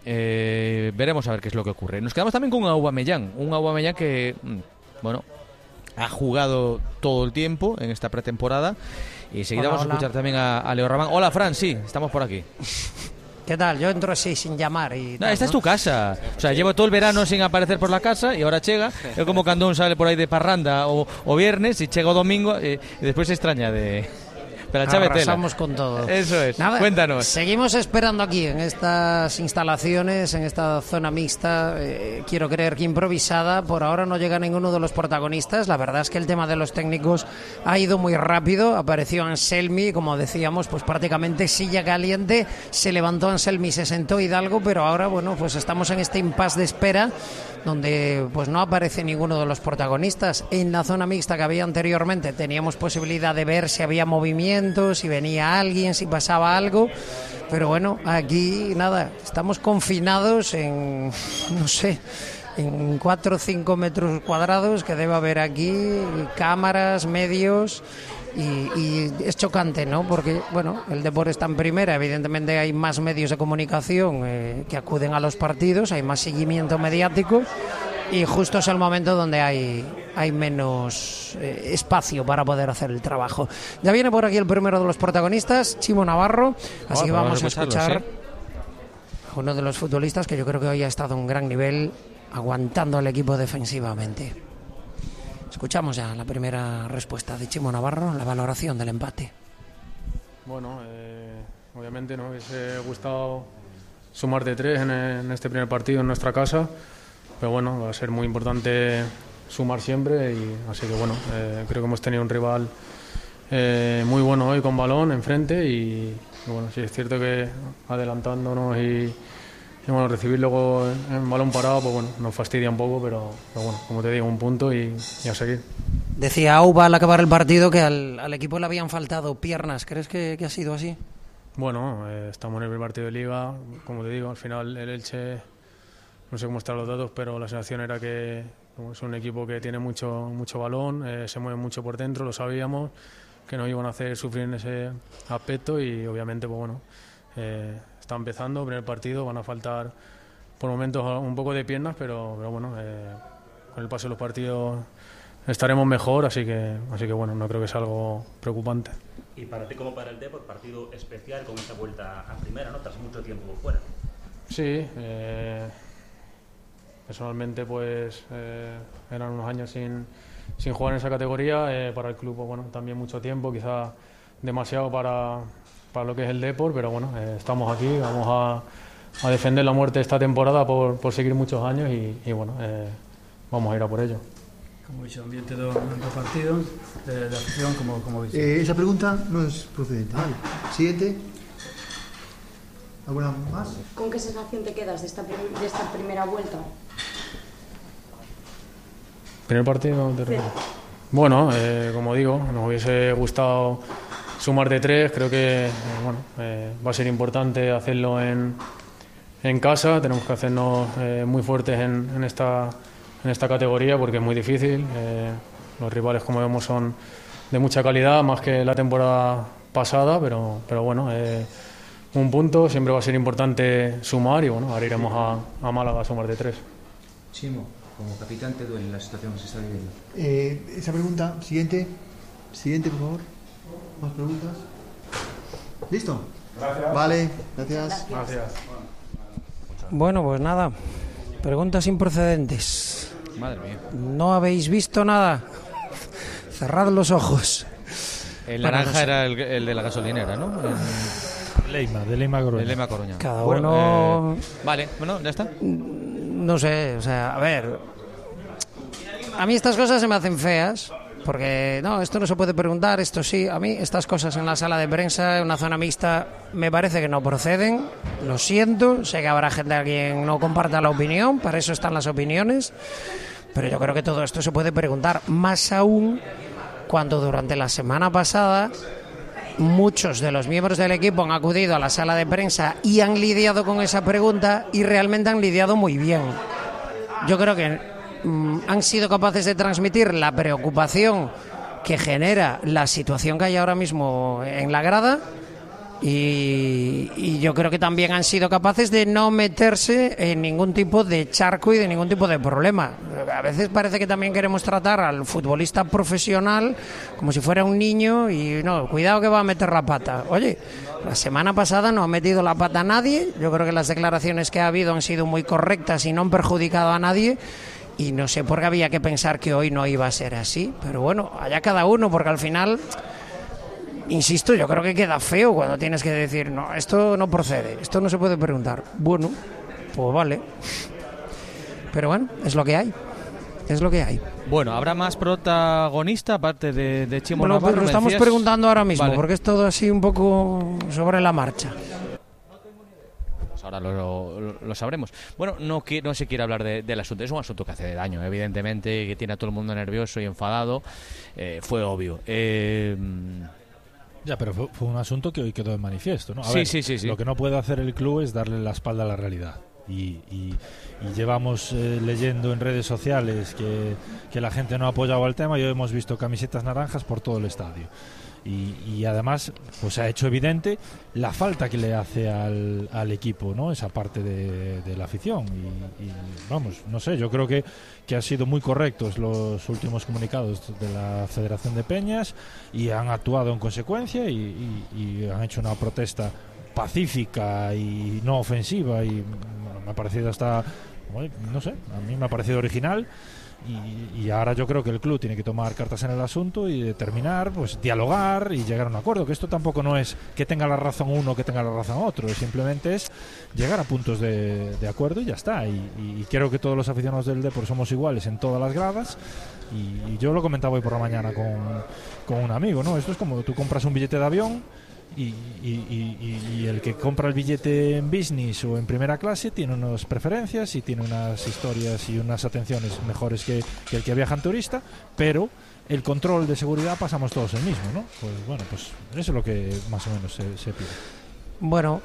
eh, veremos a ver qué es lo que ocurre. Nos quedamos también con un Aubameyang un Aubameyang que bueno ha jugado todo el tiempo en esta pretemporada y enseguida Hola, vamos hola. a escuchar también a, a Leo Ramán. Hola Fran, sí, estamos por aquí. ¿Qué tal? Yo entro así sin llamar y No, tal, esta es ¿no? tu casa. O sea, llevo todo el verano sin aparecer por la casa y ahora llega. Es como cuando uno sale por ahí de parranda o, o viernes y llega domingo eh, y después se extraña de... Pero Arrasamos con todo. Eso es. Nada, Cuéntanos. Seguimos esperando aquí, en estas instalaciones, en esta zona mixta, eh, quiero creer que improvisada. Por ahora no llega ninguno de los protagonistas. La verdad es que el tema de los técnicos ha ido muy rápido. Apareció Anselmi, como decíamos, pues prácticamente silla caliente. Se levantó Anselmi, se sentó Hidalgo, pero ahora, bueno, pues estamos en este impasse de espera donde pues no aparece ninguno de los protagonistas. En la zona mixta que había anteriormente teníamos posibilidad de ver si había movimiento, si venía alguien, si pasaba algo, pero bueno, aquí nada, estamos confinados en, no sé, en cuatro o cinco metros cuadrados que debe haber aquí, cámaras, medios. Y, y es chocante, ¿no? Porque, bueno, el deporte está en primera, evidentemente hay más medios de comunicación eh, que acuden a los partidos, hay más seguimiento mediático y justo es el momento donde hay, hay menos eh, espacio para poder hacer el trabajo. Ya viene por aquí el primero de los protagonistas, Chimo Navarro, así Oh, que pues vamos a escucharlo, escuchar sí. a uno de los futbolistas que yo creo que hoy ha estado a un gran nivel, aguantando al equipo defensivamente. Escuchamos ya la primera respuesta de Chimo Navarro, la valoración del empate. Bueno, eh, obviamente nos hubiese gustado sumar de tres en, en este primer partido en nuestra casa, pero bueno, va a ser muy importante sumar siempre y así que bueno, eh, creo que hemos tenido un rival eh, muy bueno hoy con balón enfrente y, y bueno, sí es cierto que adelantándonos y, y bueno, recibir luego en, en balón parado, pues bueno, nos fastidia un poco, pero, pero bueno, como te digo, un punto y, y a seguir. Decía Auba al acabar el partido que al, al equipo le habían faltado piernas. ¿Crees que, que ha sido así? Bueno, eh, estamos en el primer partido de Liga, como te digo, al final el Elche, no sé cómo están los datos, pero la sensación era que como es un equipo que tiene mucho, mucho balón, eh, se mueve mucho por dentro, lo sabíamos, que nos iban a hacer sufrir en ese aspecto y obviamente, pues bueno, eh, está empezando, primer partido, van a faltar por momentos un poco de piernas, pero, pero bueno, eh, con el paso de los partidos estaremos mejor, así que, así que bueno, no creo que sea algo preocupante. Y para ti como para el Depor, partido especial con esta vuelta a primera, ¿no? Tras mucho tiempo fuera. Sí, eh, personalmente pues eh, eran unos años sin, sin jugar en esa categoría, eh, para el club pues, bueno, también mucho tiempo, quizás demasiado para, para lo que es el Depor, pero bueno, eh, estamos aquí, vamos a, a defender la muerte esta temporada por, por seguir muchos años y, y bueno, eh, vamos a ir a por ello. Como dicho, ambiente de dos partidos, de, de afición, como, como dice. Eh, esa pregunta no es procedente. Vale. Siguiente. ¿Alguna más? ¿Con qué sensación te quedas de esta, prim- de esta primera vuelta? ¿Primer partido? De... Sí. Bueno, eh, como digo, nos hubiese gustado sumar de tres. Creo que eh, bueno, eh, va a ser importante hacerlo en, en casa. Tenemos que hacernos eh, muy fuertes en, en, esta, en esta categoría porque es muy difícil. Eh, los rivales, como vemos, son de mucha calidad, más que la temporada pasada, pero, pero bueno, eh, un punto. Siempre va a ser importante sumar y bueno, ahora iremos a, a Málaga a sumar de tres. Chimo, como capitán, ¿te duele la situación que se está viviendo? Eh, esa pregunta, siguiente. Siguiente, por favor. ¿Más preguntas? ¿Listo? Gracias. Vale, gracias. Gracias. Bueno, pues nada. Preguntas improcedentes. Madre mía. ¿No habéis visto nada? Cerrad los ojos. El Bueno, naranja no sé. era el, el de la gasolinera, ¿no? El... Leima, de Leima Coruña. De Leima Coruña. Cada Bueno, uno... eh, vale, bueno, ya está. No sé, o sea, a ver. A mí estas cosas se me hacen feas. Porque, no, esto no se puede preguntar, esto sí. A mí estas cosas en la sala de prensa, en una zona mixta, me parece que no proceden. Lo siento, sé que habrá gente a quien no comparta la opinión, para eso están las opiniones. Pero yo creo que todo esto se puede preguntar. Más aún cuando durante la semana pasada muchos de los miembros del equipo han acudido a la sala de prensa y han lidiado con esa pregunta y realmente han lidiado muy bien. Yo creo que han sido capaces de transmitir la preocupación que genera la situación que hay ahora mismo en la grada y, y yo creo que también han sido capaces de no meterse en ningún tipo de charco y de ningún tipo de problema. A veces parece que también queremos tratar al futbolista profesional como si fuera un niño y no, cuidado que va a meter la pata. Oye, la semana pasada no ha metido la pata a nadie, yo creo que las declaraciones que ha habido han sido muy correctas y no han perjudicado a nadie. Y no sé por qué había que pensar que hoy no iba a ser así. Pero bueno, allá cada uno, porque al final, insisto, yo creo que queda feo cuando tienes que decir, no, esto no procede, esto no se puede preguntar. Bueno, pues vale. Pero bueno, es lo que hay. Es lo que hay. Bueno, ¿habrá más protagonista aparte de, de Chimo Bueno, Navarro? pues lo ¿Me estamos decías? preguntando ahora mismo, Vale. porque es todo así un poco sobre la marcha. Ahora lo, lo, lo sabremos. Bueno, no, que, no se quiere hablar de, del asunto. Es un asunto que hace daño, evidentemente, que tiene a todo el mundo nervioso y enfadado. Eh, fue obvio. Eh, Ya, pero fue, fue un asunto que hoy quedó de manifiesto, ¿no? A Sí, ver, sí, sí, sí. Lo que no puede hacer el club es darle la espalda a la realidad. Y, y, y llevamos eh, leyendo en redes sociales que, que la gente no ha apoyado al tema y hoy hemos visto camisetas naranjas por todo el estadio. Y, y además pues se ha hecho evidente la falta que le hace al, al equipo, ¿no? Esa parte de, de la afición y, y vamos, no sé, yo creo que, que han sido muy correctos los últimos comunicados de la Federación de Peñas y han actuado en consecuencia y, y, y han hecho una protesta pacífica y no ofensiva y bueno, me ha parecido hasta, no sé, a mí me ha parecido original. Y, y ahora yo creo que el club tiene que tomar cartas en el asunto y determinar, pues dialogar y llegar a un acuerdo, que esto tampoco no es que tenga la razón uno o que tenga la razón otro, simplemente es llegar a puntos de, de acuerdo y ya está. Y, y creo que todos los aficionados del Depor somos iguales en todas las gradas y, y yo lo comentaba hoy por la mañana con, con un amigo, ¿no? Esto es como tú compras un billete de avión Y, y, y, y el que compra el billete en business o en primera clase tiene unas preferencias y tiene unas historias y unas atenciones mejores que, que el que viaja en turista, pero el control de seguridad pasamos todos el mismo, ¿no? Pues bueno, pues eso es lo que más o menos se, se pide. Bueno,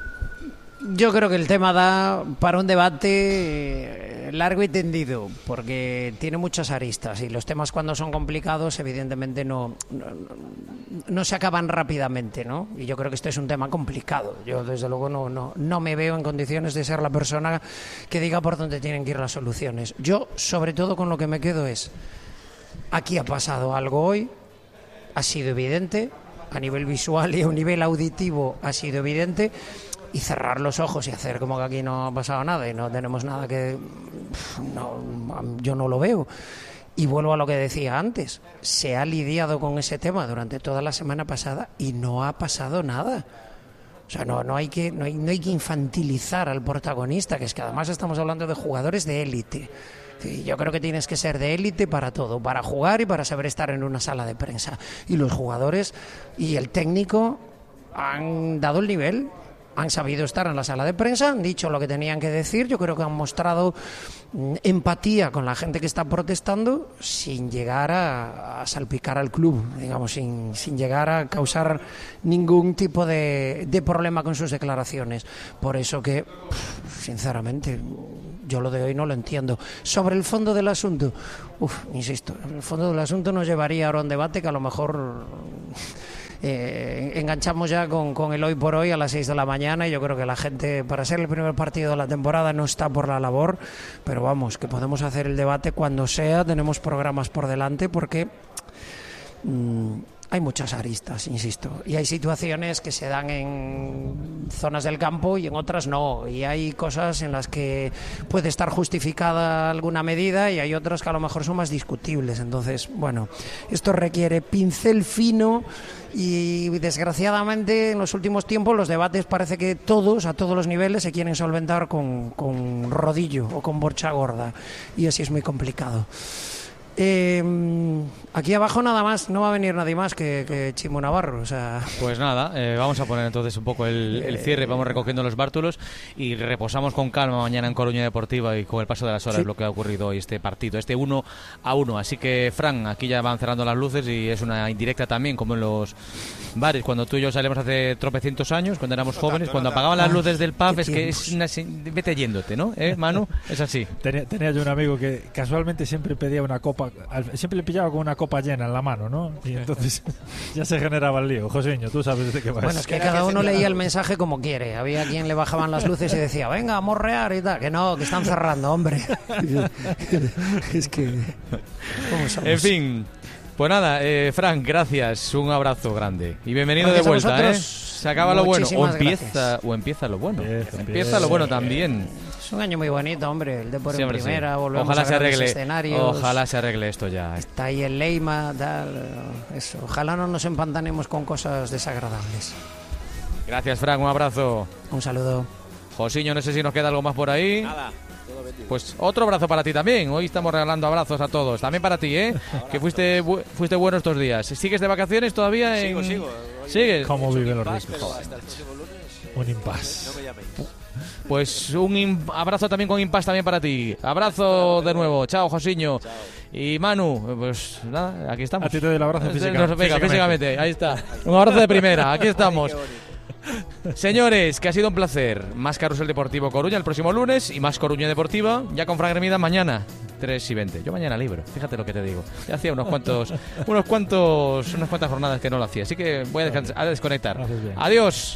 yo creo que el tema da para un debate eh, largo y tendido, porque tiene muchas aristas y los temas cuando son complicados evidentemente no, no, no se acaban rápidamente, ¿no? Y yo creo que este es un tema complicado. Yo desde luego no, no, no me veo en condiciones de ser la persona que diga por dónde tienen que ir las soluciones. Yo sobre todo con lo que me quedo es, aquí ha pasado algo hoy, ha sido evidente, a nivel visual y a un nivel auditivo ha sido evidente. Y cerrar los ojos y hacer como que aquí no ha pasado nada y no tenemos nada que... No, yo no lo veo. Y vuelvo a lo que decía antes. Se ha lidiado con ese tema durante toda la semana pasada y no ha pasado nada. O sea, no, no, hay que, no, hay, no hay que infantilizar al protagonista, que es que además estamos hablando de jugadores de élite. Sí, yo creo que tienes que ser de élite para todo, para jugar y para saber estar en una sala de prensa. Y los jugadores y el técnico han dado el nivel. han sabido estar en la sala de prensa, han dicho lo que tenían que decir. Yo creo que han mostrado mm, empatía con la gente que está protestando sin llegar a, a salpicar al club, digamos, sin, sin llegar a causar ningún tipo de, de problema con sus declaraciones. Por eso que, pff, sinceramente, yo lo de hoy no lo entiendo. Sobre el fondo del asunto, uf, insisto, el fondo del asunto nos llevaría ahora a un debate que a lo mejor eh, enganchamos ya con, con el hoy por hoy a las seis de la mañana, y yo creo que la gente, para ser el primer partido de la temporada, no está por la labor, pero vamos, que podemos hacer el debate cuando sea, tenemos programas por delante, porque mmm, hay muchas aristas, insisto, y hay situaciones que se dan en zonas del campo y en otras no, y hay cosas en las que puede estar justificada alguna medida y hay otras que a lo mejor son más discutibles. Entonces, bueno, esto requiere pincel fino y desgraciadamente en los últimos tiempos los debates parece que todos, a todos los niveles, se quieren solventar con, con rodillo o con borcha gorda, y así es muy complicado. Eh, aquí abajo nada más, no va a venir nadie más que, que Chimo Navarro, o sea... Pues nada, eh, vamos a poner entonces un poco el, el cierre, vamos recogiendo los bártulos y reposamos con calma mañana en Coruña Deportiva y con el paso de las horas, sí, lo que ha ocurrido hoy, este partido, este uno a uno. Así que, Fran, aquí ya van cerrando las luces y es una indirecta también, como en los bares, cuando tú y yo salimos hace tropecientos años, cuando éramos no jóvenes, tanto, cuando no apagaban tanto. Las luces del pub, es que es una, vete yéndote, ¿no? ¿Eh, Manu? Es así. Tenía, tenía yo un amigo que casualmente siempre pedía una copa, siempre le pillaba con una copa llena en la mano, ¿no? Y entonces ya se generaba el lío. Joseño, tú sabes de qué vas. Bueno, es que cada uno leía el mensaje como quiere. Había quien le bajaban las luces y decía, venga, a morrear y tal. Que no, que están cerrando, hombre. Es que... ¿cómo somos? En fin... Pues nada, eh, Frank, gracias, un abrazo grande y bienvenido gracias de vuelta, ¿eh? Se acaba lo bueno, o empieza, o empieza lo bueno, empieza, empieza lo bueno también. Es un año muy bonito, hombre, el Depor sí, en primera, sí. Volvemos ojalá a se arregle, escenarios. Ojalá se arregle esto ya. Está ahí el Leima, tal, eso. Ojalá no nos empantanemos con cosas desagradables. Gracias, Frank, un abrazo. Un saludo. Josiño, no sé si nos queda algo más por ahí. Nada. Pues otro abrazo para ti también. Hoy estamos regalando abrazos a todos. También para ti, ¿eh? Que fuiste bu fuiste bueno estos días. ¿Sigues de vacaciones todavía? Sigo, en... sigo. ¿Sigues? ¿Cómo viven los ricos? Hasta el próximo lunes. Un impasse. No me llaméis. Pues un abrazo también con impasse también para ti. Abrazo de nuevo. Chao, Josiño. Chao. Y Manu, pues nada, aquí estamos. A ti te doy el abrazo física, Nos, venga, físicamente. físicamente. Ahí está. Un abrazo de primera. Aquí estamos. Señores, que ha sido un placer. Más Carrusel Deportivo Coruña el próximo lunes y más Coruña Deportiva ya con Fran Hermida mañana tres y veinte. Yo mañana libro, fíjate lo que te digo. Ya hacía unos cuantos unos cuantos unas cuantas jornadas que no lo hacía, así que voy a, descansar, a desconectar. Adiós.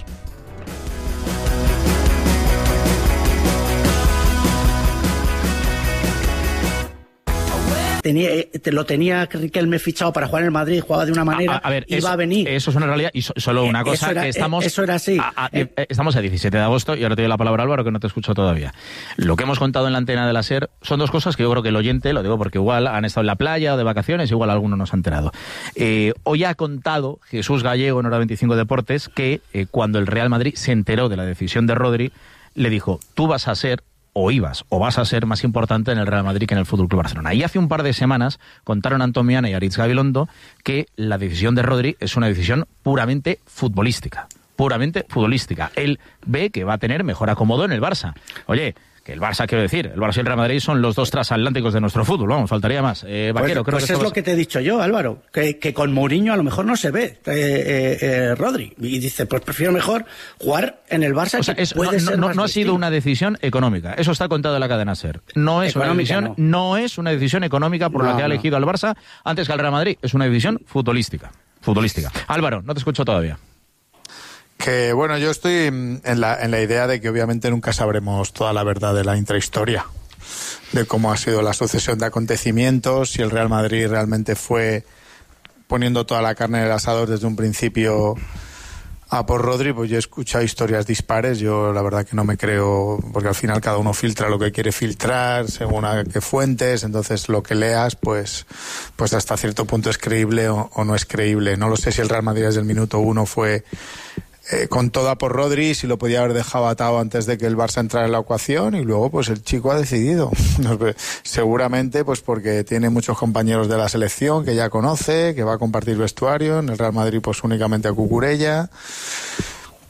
Tenía, te lo tenía Riquelme fichado para jugar en el Madrid, jugaba de una manera, a, a ver, iba eso, a venir. Eso es una realidad y so, solo una cosa, era, que estamos... Eso era así. A, a, eh, estamos a diecisiete de agosto y ahora te doy la palabra, Álvaro, que no te escucho todavía. Lo que hemos contado en la antena de la SER son dos cosas que yo creo que el oyente, lo digo porque igual han estado en la playa o de vacaciones, igual alguno nos ha enterado. Eh, hoy ha contado Jesús Gallego en Hora veinticinco Deportes que eh, cuando el Real Madrid se enteró de la decisión de Rodri, le dijo, tú vas a ser... o ibas, o vas a ser más importante en el Real Madrid que en el Fútbol Club Barcelona. Y hace un par de semanas contaron Antón Miana y Aritz Gabilondo que la decisión de Rodri es una decisión puramente futbolística. Puramente futbolística. Él ve que va a tener mejor acomodo en el Barça. Oye, que el Barça, quiero decir, el Barça y el Real Madrid son los dos transatlánticos de nuestro fútbol, vamos, faltaría más. Eh, Vaquero, pues creo pues que es lo vas... que te he dicho yo, Álvaro, que, que con Mourinho a lo mejor no se ve eh, eh, eh, Rodri, y dice, pues prefiero mejor jugar en el Barça, o sea, que es, puede no, ser no, más no ha distinto. sido una decisión económica, eso está contado en la cadena SER. No es una decisión, no. no es una decisión económica por no, la que ha elegido no. al Barça antes que al Real Madrid, es una decisión futbolística. Futbolística. Álvaro, no te escucho todavía. Que bueno, yo estoy en la, en la idea de que obviamente nunca sabremos toda la verdad de la intrahistoria, de cómo ha sido la sucesión de acontecimientos, si el Real Madrid realmente fue poniendo toda la carne en el asador desde un principio a por Rodri. Pues yo he escuchado historias dispares, yo la verdad que no me creo, porque al final cada uno filtra lo que quiere filtrar según a qué fuentes, entonces lo que leas pues, pues hasta cierto punto es creíble o, o no es creíble. No lo sé si el Real Madrid desde el minuto uno fue Eh, con toda por Rodri, si lo podía haber dejado atado antes de que el Barça entrara en la ecuación, y luego pues el chico ha decidido seguramente pues porque tiene muchos compañeros de la selección que ya conoce, que va a compartir vestuario. En el Real Madrid pues únicamente a Cucurella,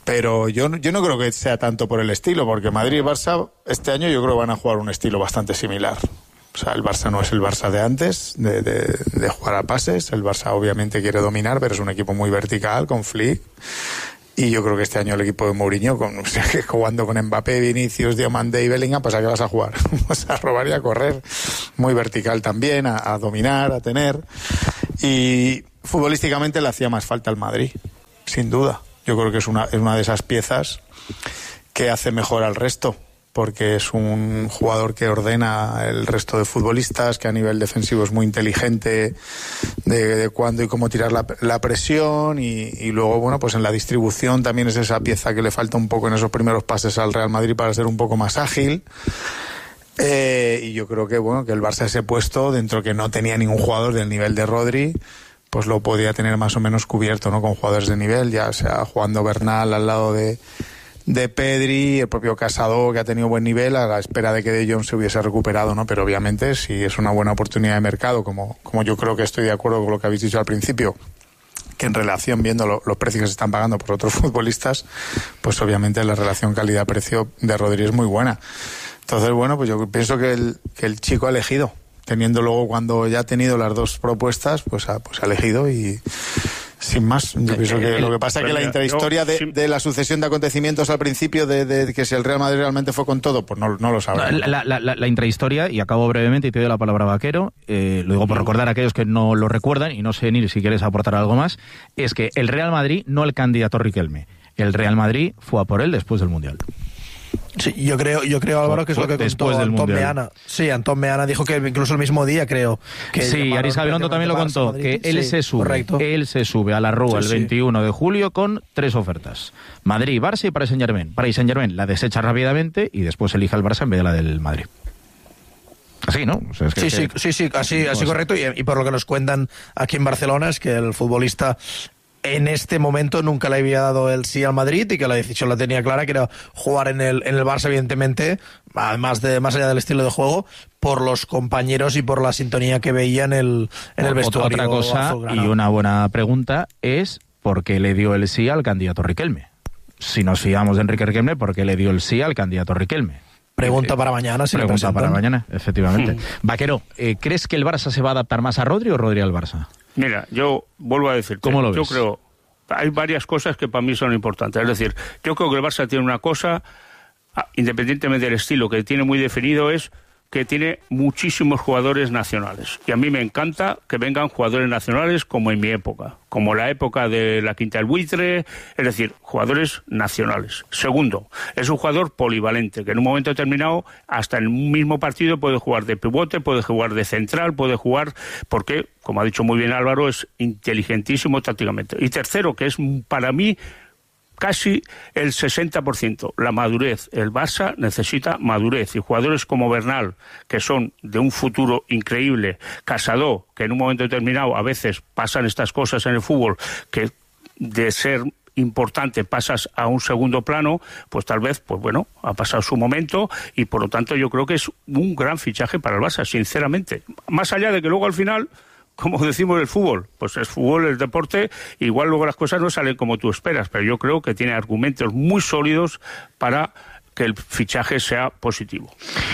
Pero yo, yo no creo que sea tanto por el estilo, porque Madrid y Barça este año yo creo que van a jugar un estilo bastante similar. O sea, el Barça no es el Barça de antes, de, de, de jugar a pases. El Barça obviamente quiere dominar, pero es un equipo muy vertical, con Flick. Y yo creo que este año el equipo de Mourinho, con, o sea, que jugando con Mbappé, Vinicius, Diomande y Bellingham, pues ¿a qué vas a jugar? Vas a robar y a correr. Muy vertical también, a, a dominar, a tener. Y futbolísticamente le hacía más falta al Madrid, sin duda. Yo creo que es una, es una de esas piezas que hace mejor al resto, porque es un jugador que ordena el resto de futbolistas, que a nivel defensivo es muy inteligente de, de cuándo y cómo tirar la, la presión, y, y luego, bueno, pues en la distribución también es esa pieza que le falta un poco en esos primeros pases al Real Madrid para ser un poco más ágil. Eh, y yo creo que, bueno, que el Barça ese puesto, dentro que no tenía ningún jugador del nivel de Rodri, pues lo podía tener más o menos cubierto, ¿no? Con jugadores de nivel, ya sea jugando Bernal al lado de, de Pedri, el propio Casado, que ha tenido buen nivel, a la espera de que De Jong se hubiese recuperado, ¿no? Pero obviamente, si es una buena oportunidad de mercado, como, como yo creo que estoy de acuerdo con lo que habéis dicho al principio, que en relación, viendo lo, los precios que se están pagando por otros futbolistas, pues obviamente la relación calidad-precio de Rodri es muy buena. Entonces, bueno, pues yo pienso que el, que el chico ha elegido, teniendo luego, cuando ya ha tenido las dos propuestas, pues ha, pues ha elegido, y sin más. Yo pienso que lo que pasa es que la intrahistoria de, de la sucesión de acontecimientos al principio, de, de que si el Real Madrid realmente fue con todo, pues no, no lo sabemos. La, la, la, la intrahistoria, y acabo brevemente y te doy la palabra a Vaquero, eh, lo digo por recordar a aquellos que no lo recuerdan, y no sé, Nil, si quieres aportar algo más, es que el Real Madrid, no el candidato Riquelme, el Real Madrid fue a por él después del Mundial. Sí, yo creo, yo creo Álvaro, que es lo que contó Antón Meana. Sí, Antón Meana dijo que incluso el mismo día, creo. Que sí, Aris Gabilondo también lo contó, que él sí, se sube, correcto. él se sube a la Rúa sí, el veintiuno sí. de julio con tres ofertas: Madrid, Barça y Paris Saint-Germain. Paris Saint-Germain la desecha rápidamente y después elige al Barça en vez de la del Madrid. Así, ¿no? O sea, es que, sí, sí, que... sí, sí, así, así correcto. Y, y por lo que nos cuentan aquí en Barcelona es que el futbolista en este momento nunca le había dado el sí al Madrid, y que la decisión la tenía clara, que era jugar en el, en el Barça, evidentemente, además de, más allá del estilo de juego, por los compañeros y por la sintonía que veía en el, en el vestuario. Otra cosa, azulgrana. Y una buena pregunta, es ¿por qué le dio el sí al candidato Riquelme? Si nos fiamos de Enrique Riquelme, ¿por qué le dio el sí al candidato Riquelme? Pregunta eh, para mañana. Si pregunta para mañana, efectivamente. Mm. Vaquero, eh, ¿crees que el Barça se va a adaptar más a Rodri o Rodri al Barça? Mira, yo vuelvo a decirte, ¿cómo lo ves? Yo creo, hay varias cosas que para mí son importantes. Es decir, yo creo que el Barça tiene una cosa, independientemente del estilo que tiene muy definido, es que tiene muchísimos jugadores nacionales. Y a mí me encanta que vengan jugadores nacionales como en mi época, como la época de la Quinta del Buitre, es decir, jugadores nacionales. Segundo, es un jugador polivalente, que en un momento determinado, hasta en un mismo partido, puede jugar de pivote, puede jugar de central, puede jugar, porque, como ha dicho muy bien Álvaro, es inteligentísimo tácticamente. Y tercero, que es para mí casi el sesenta por ciento, la madurez. El Barça necesita madurez, y jugadores como Bernal, que son de un futuro increíble, Casado, que en un momento determinado a veces pasan estas cosas en el fútbol, que de ser importante pasas a un segundo plano, pues tal vez, pues bueno, ha pasado su momento, y por lo tanto yo creo que es un gran fichaje para el Barça, sinceramente. Más allá de que luego al final, como decimos el fútbol, pues es fútbol, es deporte, igual luego las cosas no salen como tú esperas, pero yo creo que tiene argumentos muy sólidos para que el fichaje sea positivo.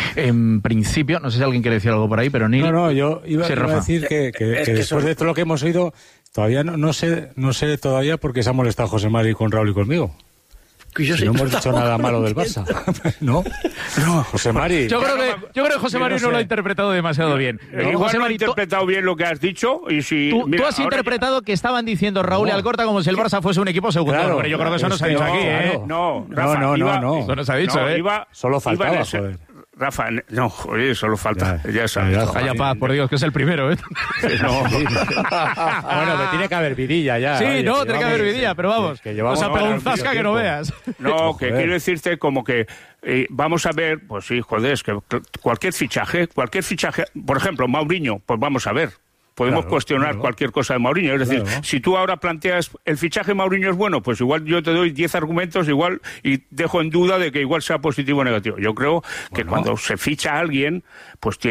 En principio, no sé si alguien quiere decir algo por ahí, pero ni No, no, yo iba, sí, iba a decir que, que, que, que después de todo lo que hemos oído, todavía no, no sé no sé todavía por qué se ha molestado José Mari con Raúl y conmigo. Que yo si no hemos dicho nada malo del Barça. ¿No? No, José Mari. Yo creo que, yo creo que José Mari no, no lo ha interpretado demasiado bien. No, José Mari, no ha interpretado bien lo que has dicho. Y si, tú, mira, tú has interpretado ya... que estaban diciendo Raúl no. y Alcorta como si el Barça fuese un equipo segundo. Claro, pero yo creo que eso no se ha dicho no, aquí, claro. ¿eh? No, Rafa, no, no, iba, no, no. Eso no se ha dicho, no, ¿eh? Iba, Solo faltaba, ese, joder. Rafa, no, joder, solo falta. Ya, ya sabes. Ya, Vaya paz, por Dios, que es el primero, ¿eh? No. Bueno, pero tiene que haber vidilla ya. Sí, oye, no, que tiene que haber vidilla, pero vamos. Que llevamos, o sea, pega un zasca que no veas. No, que quiero decirte como que eh, vamos a ver, pues sí, joder, es que cualquier fichaje, cualquier fichaje, por ejemplo, Mourinho, pues vamos a ver. Podemos claro, cuestionar claro. cualquier cosa de Mourinho. Es decir, claro. si tú ahora planteas el fichaje Mourinho es bueno, pues igual yo te doy diez argumentos igual y dejo en duda de que igual sea positivo o negativo. Yo creo que bueno. cuando se ficha a alguien, pues tiene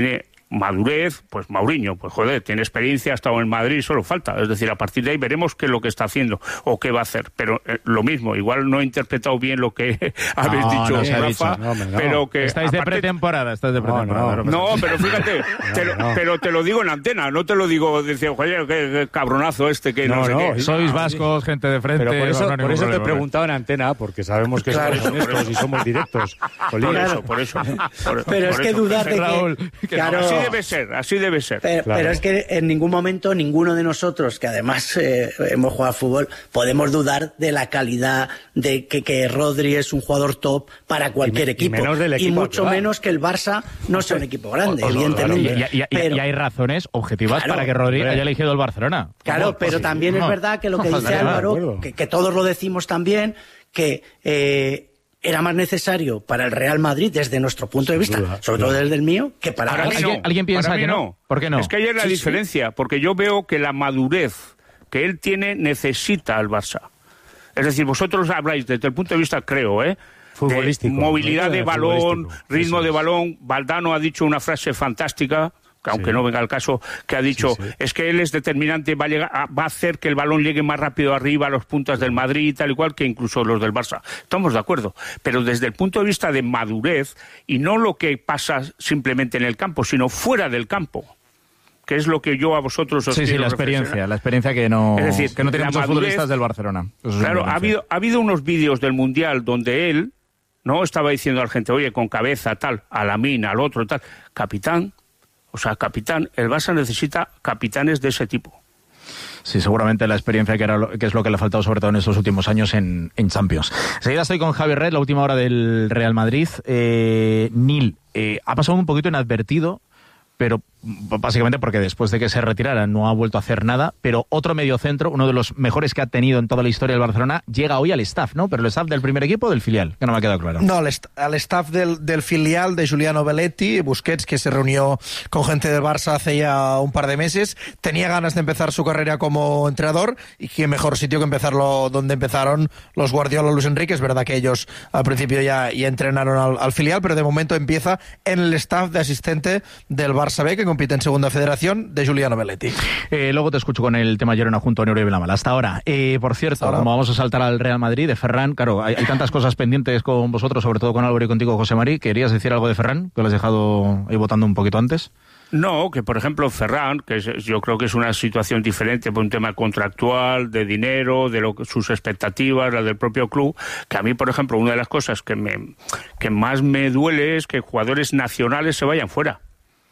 madurez, pues Mourinho, pues joder, tiene experiencia, ha estado en Madrid, solo falta. Es decir, a partir de ahí veremos qué es lo que está haciendo o qué va a hacer. Pero eh, lo mismo, igual no he interpretado bien lo que habéis no, dicho, no Rafa, dicho. No, no. pero que... Estáis aparte... de pretemporada, estáis de pretemporada. No, no, no, pero fíjate, te lo, pero te lo digo en antena, no te lo digo, decía, oye, qué, qué cabronazo este, que no, no sé no, qué. Sois vascos, gente de frente. Pero por eso, no, no por eso te he problema, preguntado en antena, porque sabemos que claro, somos honestos y somos directos. Por eso, por eso. Por, pero por es que eso. dudar de que... Raúl, que claro, no, así debe ser, así debe ser. Pero, claro. pero es que en ningún momento ninguno de nosotros, que además eh, hemos jugado a fútbol, podemos dudar de la calidad de que, que Rodri es un jugador top para cualquier y, equipo. Y, menos del equipo y mucho actual. menos que el Barça no sea un equipo grande, o, o, evidentemente. Y, y, y, pero, y hay razones objetivas claro, para que Rodri hombre. haya elegido el Barcelona. Claro, ¿Cómo? pero Pues, también no, es verdad que lo que no, dice no, Álvaro, que, que todos lo decimos también, que eh, era más necesario para el Real Madrid desde nuestro punto de vista, duda, sobre claro. todo desde el mío, que para, para el mí Barça. no. ¿Alguien, ¿Alguien piensa para mí que no? no? ¿Por qué no? Es que ahí es la Sí, diferencia, sí. porque yo veo que la madurez que él tiene necesita al Barça. Es decir, vosotros habláis desde el punto de vista, creo, ¿eh? Futbolístico. De movilidad ¿no? de balón, ritmo Eso de es. balón. Valdano ha dicho una frase fantástica, que aunque Sí. no venga al caso, que ha dicho, Sí, sí. es que él es determinante, va a, llegar, a- va a hacer que el balón llegue más rápido arriba a los puntas del Madrid y tal y cual que incluso los del Barça. Estamos de acuerdo. Pero desde el punto de vista de madurez, y no lo que pasa simplemente en el campo, sino fuera del campo, que es lo que yo a vosotros os Sí, sí, quiero la experiencia, reflexionar. la experiencia que no, Es decir, que no tienen la muchos madurez- futbolistas del Barcelona. Eso es Claro, una ha habido, ha habido unos vídeos del Mundial donde él no estaba diciendo a la gente, oye, con cabeza, tal, a la mina, al otro, tal. Capitán, o sea, capitán, el Barça necesita capitanes de ese tipo. Sí, seguramente la experiencia que, era lo, que es lo que le ha faltado sobre todo en estos últimos años en, en Champions. Enseguida estoy con Javier Red, la última hora del Real Madrid. Eh, Nil, eh, ha pasado un poquito inadvertido, pero básicamente porque después de que se retirara no ha vuelto a hacer nada, pero otro mediocentro, uno de los mejores que ha tenido en toda la historia del Barcelona, llega hoy al staff, ¿no? Pero el staff del primer equipo o del filial, que no me ha quedado claro. No, al, est al staff del, del filial de Giuliano Belletti, Busquets, que se reunió con gente del Barça hace ya un par de meses, tenía ganas de empezar su carrera como entrenador, y qué mejor sitio que empezarlo donde empezaron los Guardiola, Luis Enrique. Es verdad que ellos al principio ya, ya entrenaron al, al filial, pero de momento empieza en el staff de asistente del Barça B, que compite en Segunda Federación, de Giuliano Belletti. Eh, luego te escucho con el tema Llorona junto a Neuro y Benamal. Hasta ahora. Eh, por cierto, ahora. Como vamos a saltar al Real Madrid, de Ferran, claro, hay, hay tantas cosas pendientes con vosotros, sobre todo con Álvaro y contigo, José Mari. ¿Querías decir algo de Ferran? Que lo has dejado ahí votando un poquito antes. No, que por ejemplo Ferran, que es, yo creo que es una situación diferente por un tema contractual, de dinero, de lo, sus expectativas, la del propio club, que a mí, por ejemplo, una de las cosas que, me, que más me duele es que jugadores nacionales se vayan fuera.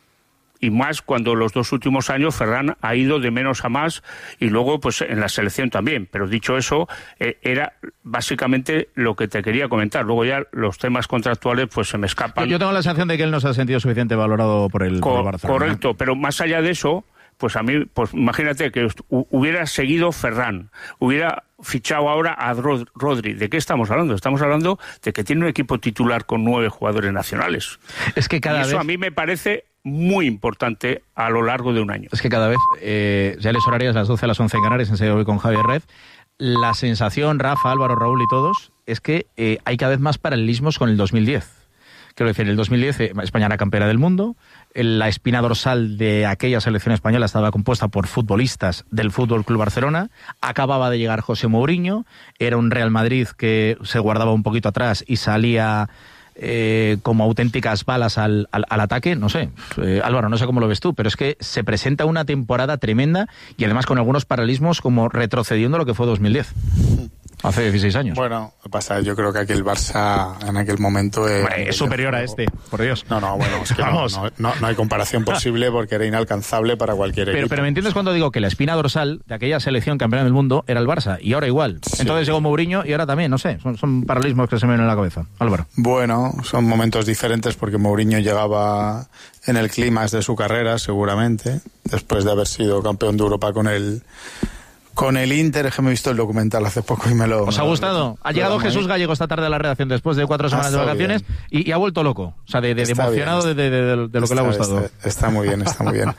Y más cuando los dos últimos años Ferran ha ido de menos a más, y luego pues en la selección también. Pero dicho eso, eh, era básicamente lo que te quería comentar. Luego ya los temas contractuales pues se me escapan. Yo tengo la sensación de que él no se ha sentido suficiente valorado por el, Co por el Barcelona. Correcto, pero más allá de eso, pues a mí, pues imagínate que hubiera seguido Ferran, hubiera fichado ahora a Rodri. ¿De qué estamos hablando? Estamos hablando de que tiene un equipo titular con nueve jugadores nacionales. Es que cada y eso vez... a mí me parece muy importante a lo largo de un año. Es que cada vez, eh, ya les horarias las doce a las once en Canarias, enseguida voy con Javier Red. La sensación, Rafa, Álvaro, Raúl y todos, es que eh, hay cada vez más paralelismos con el dos mil diez. Quiero decir, en el dos mil diez eh, España era campeona del mundo, la espina dorsal de aquella selección española estaba compuesta por futbolistas del Fútbol Club Barcelona, acababa de llegar José Mourinho, era un Real Madrid que se guardaba un poquito atrás y salía eh, como auténticas balas al, al, al ataque. No sé, eh, Álvaro, no sé cómo lo ves tú, pero es que se presenta una temporada tremenda y además con algunos paralelismos como retrocediendo a lo que fue dos mil diez. Hace dieciséis años. Bueno, pasa, yo creo que aquí el Barça en aquel momento eh, es superior a este, por Dios. No, no, bueno, es que no, no, no, no hay comparación posible porque era inalcanzable para cualquier pero, equipo. Pero ¿me entiendes cuando digo que la espina dorsal de aquella selección campeona del mundo era el Barça y ahora igual? Sí. Entonces llegó Mourinho y ahora también, no sé, son, son paralelismos que se me vienen en la cabeza. Álvaro. Bueno, son momentos diferentes porque Mourinho llegaba en el clímax de su carrera, seguramente, después de haber sido campeón de Europa con el Con el Inter. Es que me he visto el documental hace poco y me lo... ¿Os ha gustado? Ha llegado Jesús Gallego esta tarde a la redacción después de cuatro semanas de vacaciones y, y ha vuelto loco. O sea, de, de, de emocionado de, de, de, de, de lo que le ha gustado. Está, está muy bien, está muy bien.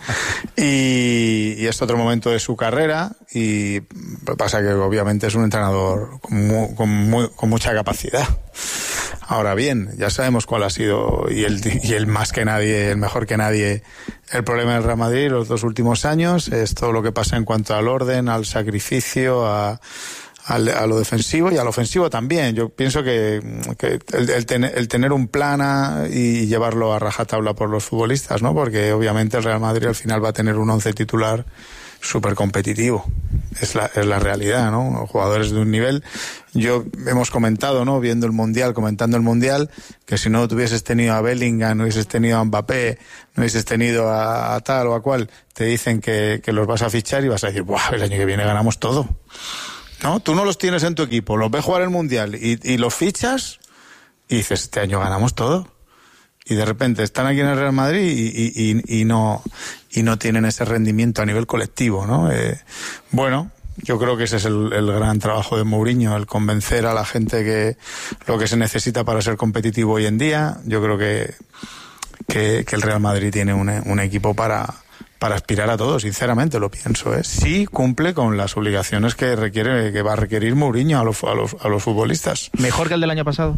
Y, y es otro momento de su carrera y pasa que obviamente es un entrenador con, mu, con, muy, con mucha capacidad. Ahora bien, ya sabemos cuál ha sido, y el, y el más que nadie, el mejor que nadie, el problema del Real Madrid los dos últimos años, es todo lo que pasa en cuanto al orden, al sacrificio, a, a, a lo defensivo y al ofensivo también. Yo pienso que, que el, el, ten, el tener un plan a, y llevarlo a rajatabla por los futbolistas, ¿no? Porque obviamente el Real Madrid al final va a tener un once titular súper competitivo, es la, es la realidad, ¿no? Jugadores de un nivel. Yo hemos comentado, ¿no? Viendo el Mundial, comentando el Mundial, que si no tuvieses tenido a Bellingham, no hubieses tenido a Mbappé, no hubieses tenido a, a tal o a cual, te dicen que, que los vas a fichar y vas a decir, ¡buah! El año que viene ganamos todo, ¿no? Tú no los tienes en tu equipo, los ves jugar el Mundial y, y los fichas y dices, este año ganamos todo. Y de repente están aquí en el Real Madrid y, y, y, y no y no tienen ese rendimiento a nivel colectivo, ¿no? Eh, bueno, yo creo que ese es el, el gran trabajo de Mourinho, el convencer a la gente que lo que se necesita para ser competitivo hoy en día. Yo creo que que, que el Real Madrid tiene un, un equipo para para aspirar a todo, sinceramente lo pienso, ¿eh? Sí cumple con las obligaciones que requiere que va a requerir Mourinho a los a los a los futbolistas. ¿Mejor que el del año pasado?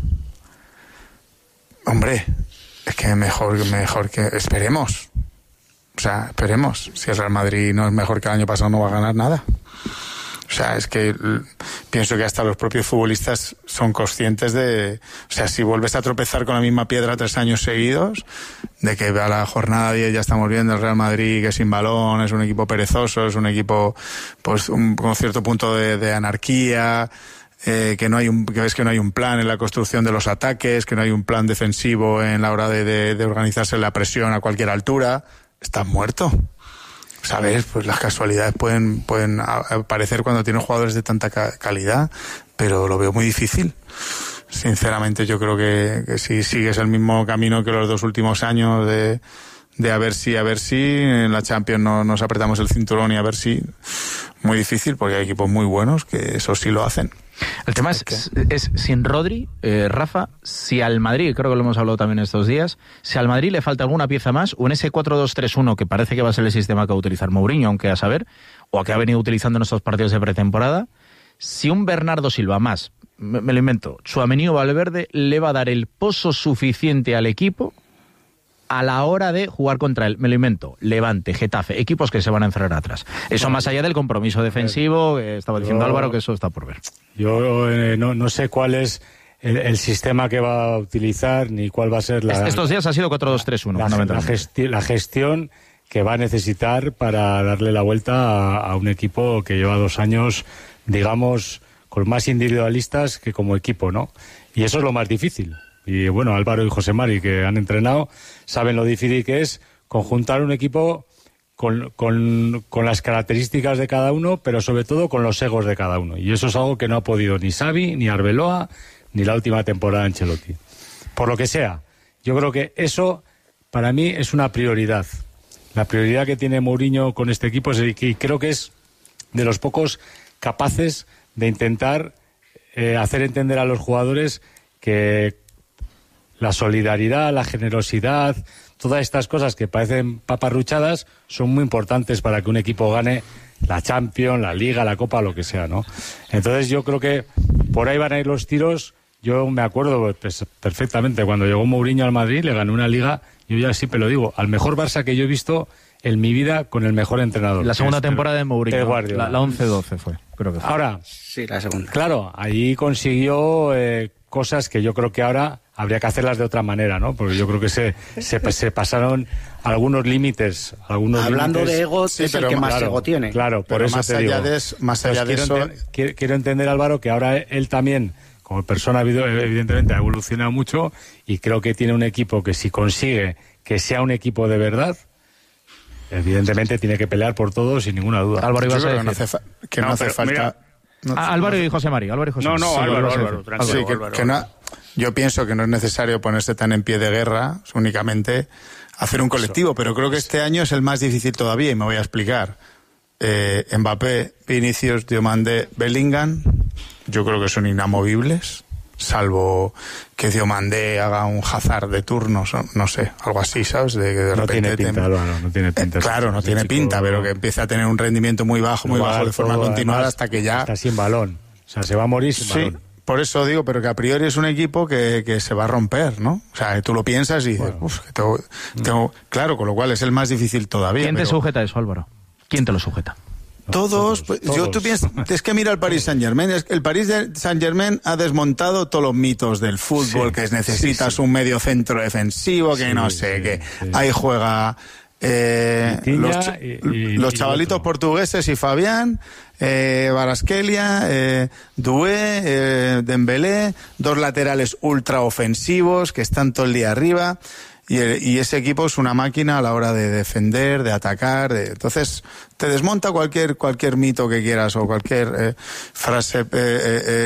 Hombre, es que mejor, mejor que... Esperemos. O sea, esperemos. Si el Real Madrid no es mejor que el año pasado, no va a ganar nada. O sea, es que pienso que hasta los propios futbolistas son conscientes de... O sea, si vuelves a tropezar con la misma piedra tres años seguidos, de que a la jornada diez ya estamos viendo el Real Madrid que sin balón, es un equipo perezoso, es un equipo pues un, con cierto punto de, de anarquía... Eh, que no hay un, que ves que no hay un plan en la construcción de los ataques, que no hay un plan defensivo en la hora de, de, de organizarse la presión a cualquier altura, estás muerto. ¿Sabes? Pues las casualidades pueden, pueden aparecer cuando tienes jugadores de tanta ca- calidad, pero lo veo muy difícil. Sinceramente, yo creo que, que si sigues el mismo camino que los dos últimos años de, de a ver si, a ver si, en la Champions no, nos apretamos el cinturón y a ver si, muy difícil, porque hay equipos muy buenos que eso sí lo hacen. El tema es, es, es sin Rodri, eh, Rafa, si al Madrid, creo que lo hemos hablado también estos días, si al Madrid le falta alguna pieza más, o en ese cuatro dos tres uno que parece que va a ser el sistema que va a utilizar Mourinho, aunque a saber, o que ha venido utilizando en estos partidos de pretemporada, si un Bernardo Silva más, me, me lo invento, Tchouaméni o Valverde, le va a dar el pozo suficiente al equipo a la hora de jugar contra él, me lo invento, Levante, Getafe, equipos que se van a encerrar atrás. Eso más allá del compromiso defensivo, que estaba diciendo yo, Álvaro, que eso está por ver. Yo eh, no, no sé cuál es el, el sistema que va a utilizar, ni cuál va a ser la... Estos días ha sido cuatro dos tres uno, la, la, gesti la gestión que va a necesitar para darle la vuelta a, a un equipo que lleva dos años, digamos, con más individualistas que como equipo, ¿no? Y eso es lo más difícil. Y bueno, Álvaro y José Mari, que han entrenado, saben lo difícil que es conjuntar un equipo con, con, con las características de cada uno, pero sobre todo con los egos de cada uno. Y eso es algo que no ha podido ni Xavi, ni Arbeloa, ni la última temporada de Ancelotti. Por lo que sea, yo creo que eso para mí es una prioridad. La prioridad que tiene Mourinho con este equipo es el que creo que es de los pocos capaces de intentar eh, hacer entender a los jugadores que la solidaridad, la generosidad, todas estas cosas que parecen paparruchadas son muy importantes para que un equipo gane la Champions, la Liga, la Copa, lo que sea, ¿no? Entonces yo creo que por ahí van a ir los tiros. Yo me acuerdo pues, perfectamente cuando llegó Mourinho al Madrid, le ganó una Liga, yo ya siempre lo digo, al mejor Barça que yo he visto en mi vida con el mejor entrenador. La segunda temporada de Mourinho, la, la once doce fue, creo que fue. Ahora, sí, la segunda. Claro, ahí consiguió eh, cosas que yo creo que ahora habría que hacerlas de otra manera, ¿no? Porque yo creo que se, se, se pasaron algunos límites. Algunos Hablando límites. de ego, sí, es el que más claro, ego tiene. Claro, por pero eso más te allá digo. de eso, más allá de quiero, eso... enten quiero, quiero entender, Álvaro, que ahora él también, como persona, evidentemente ha evolucionado mucho y creo que tiene un equipo que si consigue que sea un equipo de verdad, evidentemente tiene que pelear por todo sin ninguna duda. Álvaro, ibas a decir. Que no hace, que no no, hace falta... Mira, no, ah, Álvaro y José Mari. Álvaro y José no, no, sí, Álvaro, Álvaro, Álvaro, tranquilo, sí, que, Álvaro. Que no, yo pienso que no es necesario ponerse tan en pie de guerra, únicamente hacer un colectivo, pero creo que este año es el más difícil todavía y me voy a explicar. Eh, Mbappé, Vinicius, Diomandé, Bellingham, yo creo que son inamovibles, salvo que Diomandé haga un Hazard de turnos, no sé, algo así, ¿sabes? De, de no repente tiene pinta, te... Álvaro, no tiene pinta. Eh, claro, no tiene pinta, pero que empiece a tener un rendimiento muy bajo, muy bajo de forma continuada hasta que ya... Está sin balón. O sea, se va a morir sin sí, balón. por eso digo, pero que a priori es un equipo que, que se va a romper, ¿no? O sea, tú lo piensas y dices, bueno. Uf, que tengo, tengo... Claro, con lo cual es el más difícil todavía. ¿Quién pero... te sujeta eso, Álvaro? ¿Quién te lo sujeta? Todos, pues, todos. Yo, tú piensas, es que mira el Paris Saint-Germain, el Paris Saint-Germain ha desmontado todos los mitos del fútbol, sí, que necesitas sí, sí. un medio centro defensivo, que sí, no sé, sí, que sí. ahí juega eh, los, y, y, los chavalitos y portugueses y Fabián, eh, Kvaratskhelia, eh, Doué, eh, Dembélé, dos laterales ultra ofensivos que están todo el día arriba. Y, y ese equipo es una máquina a la hora de defender, de atacar, de, entonces te desmonta cualquier cualquier mito que quieras o cualquier eh, frase eh, eh,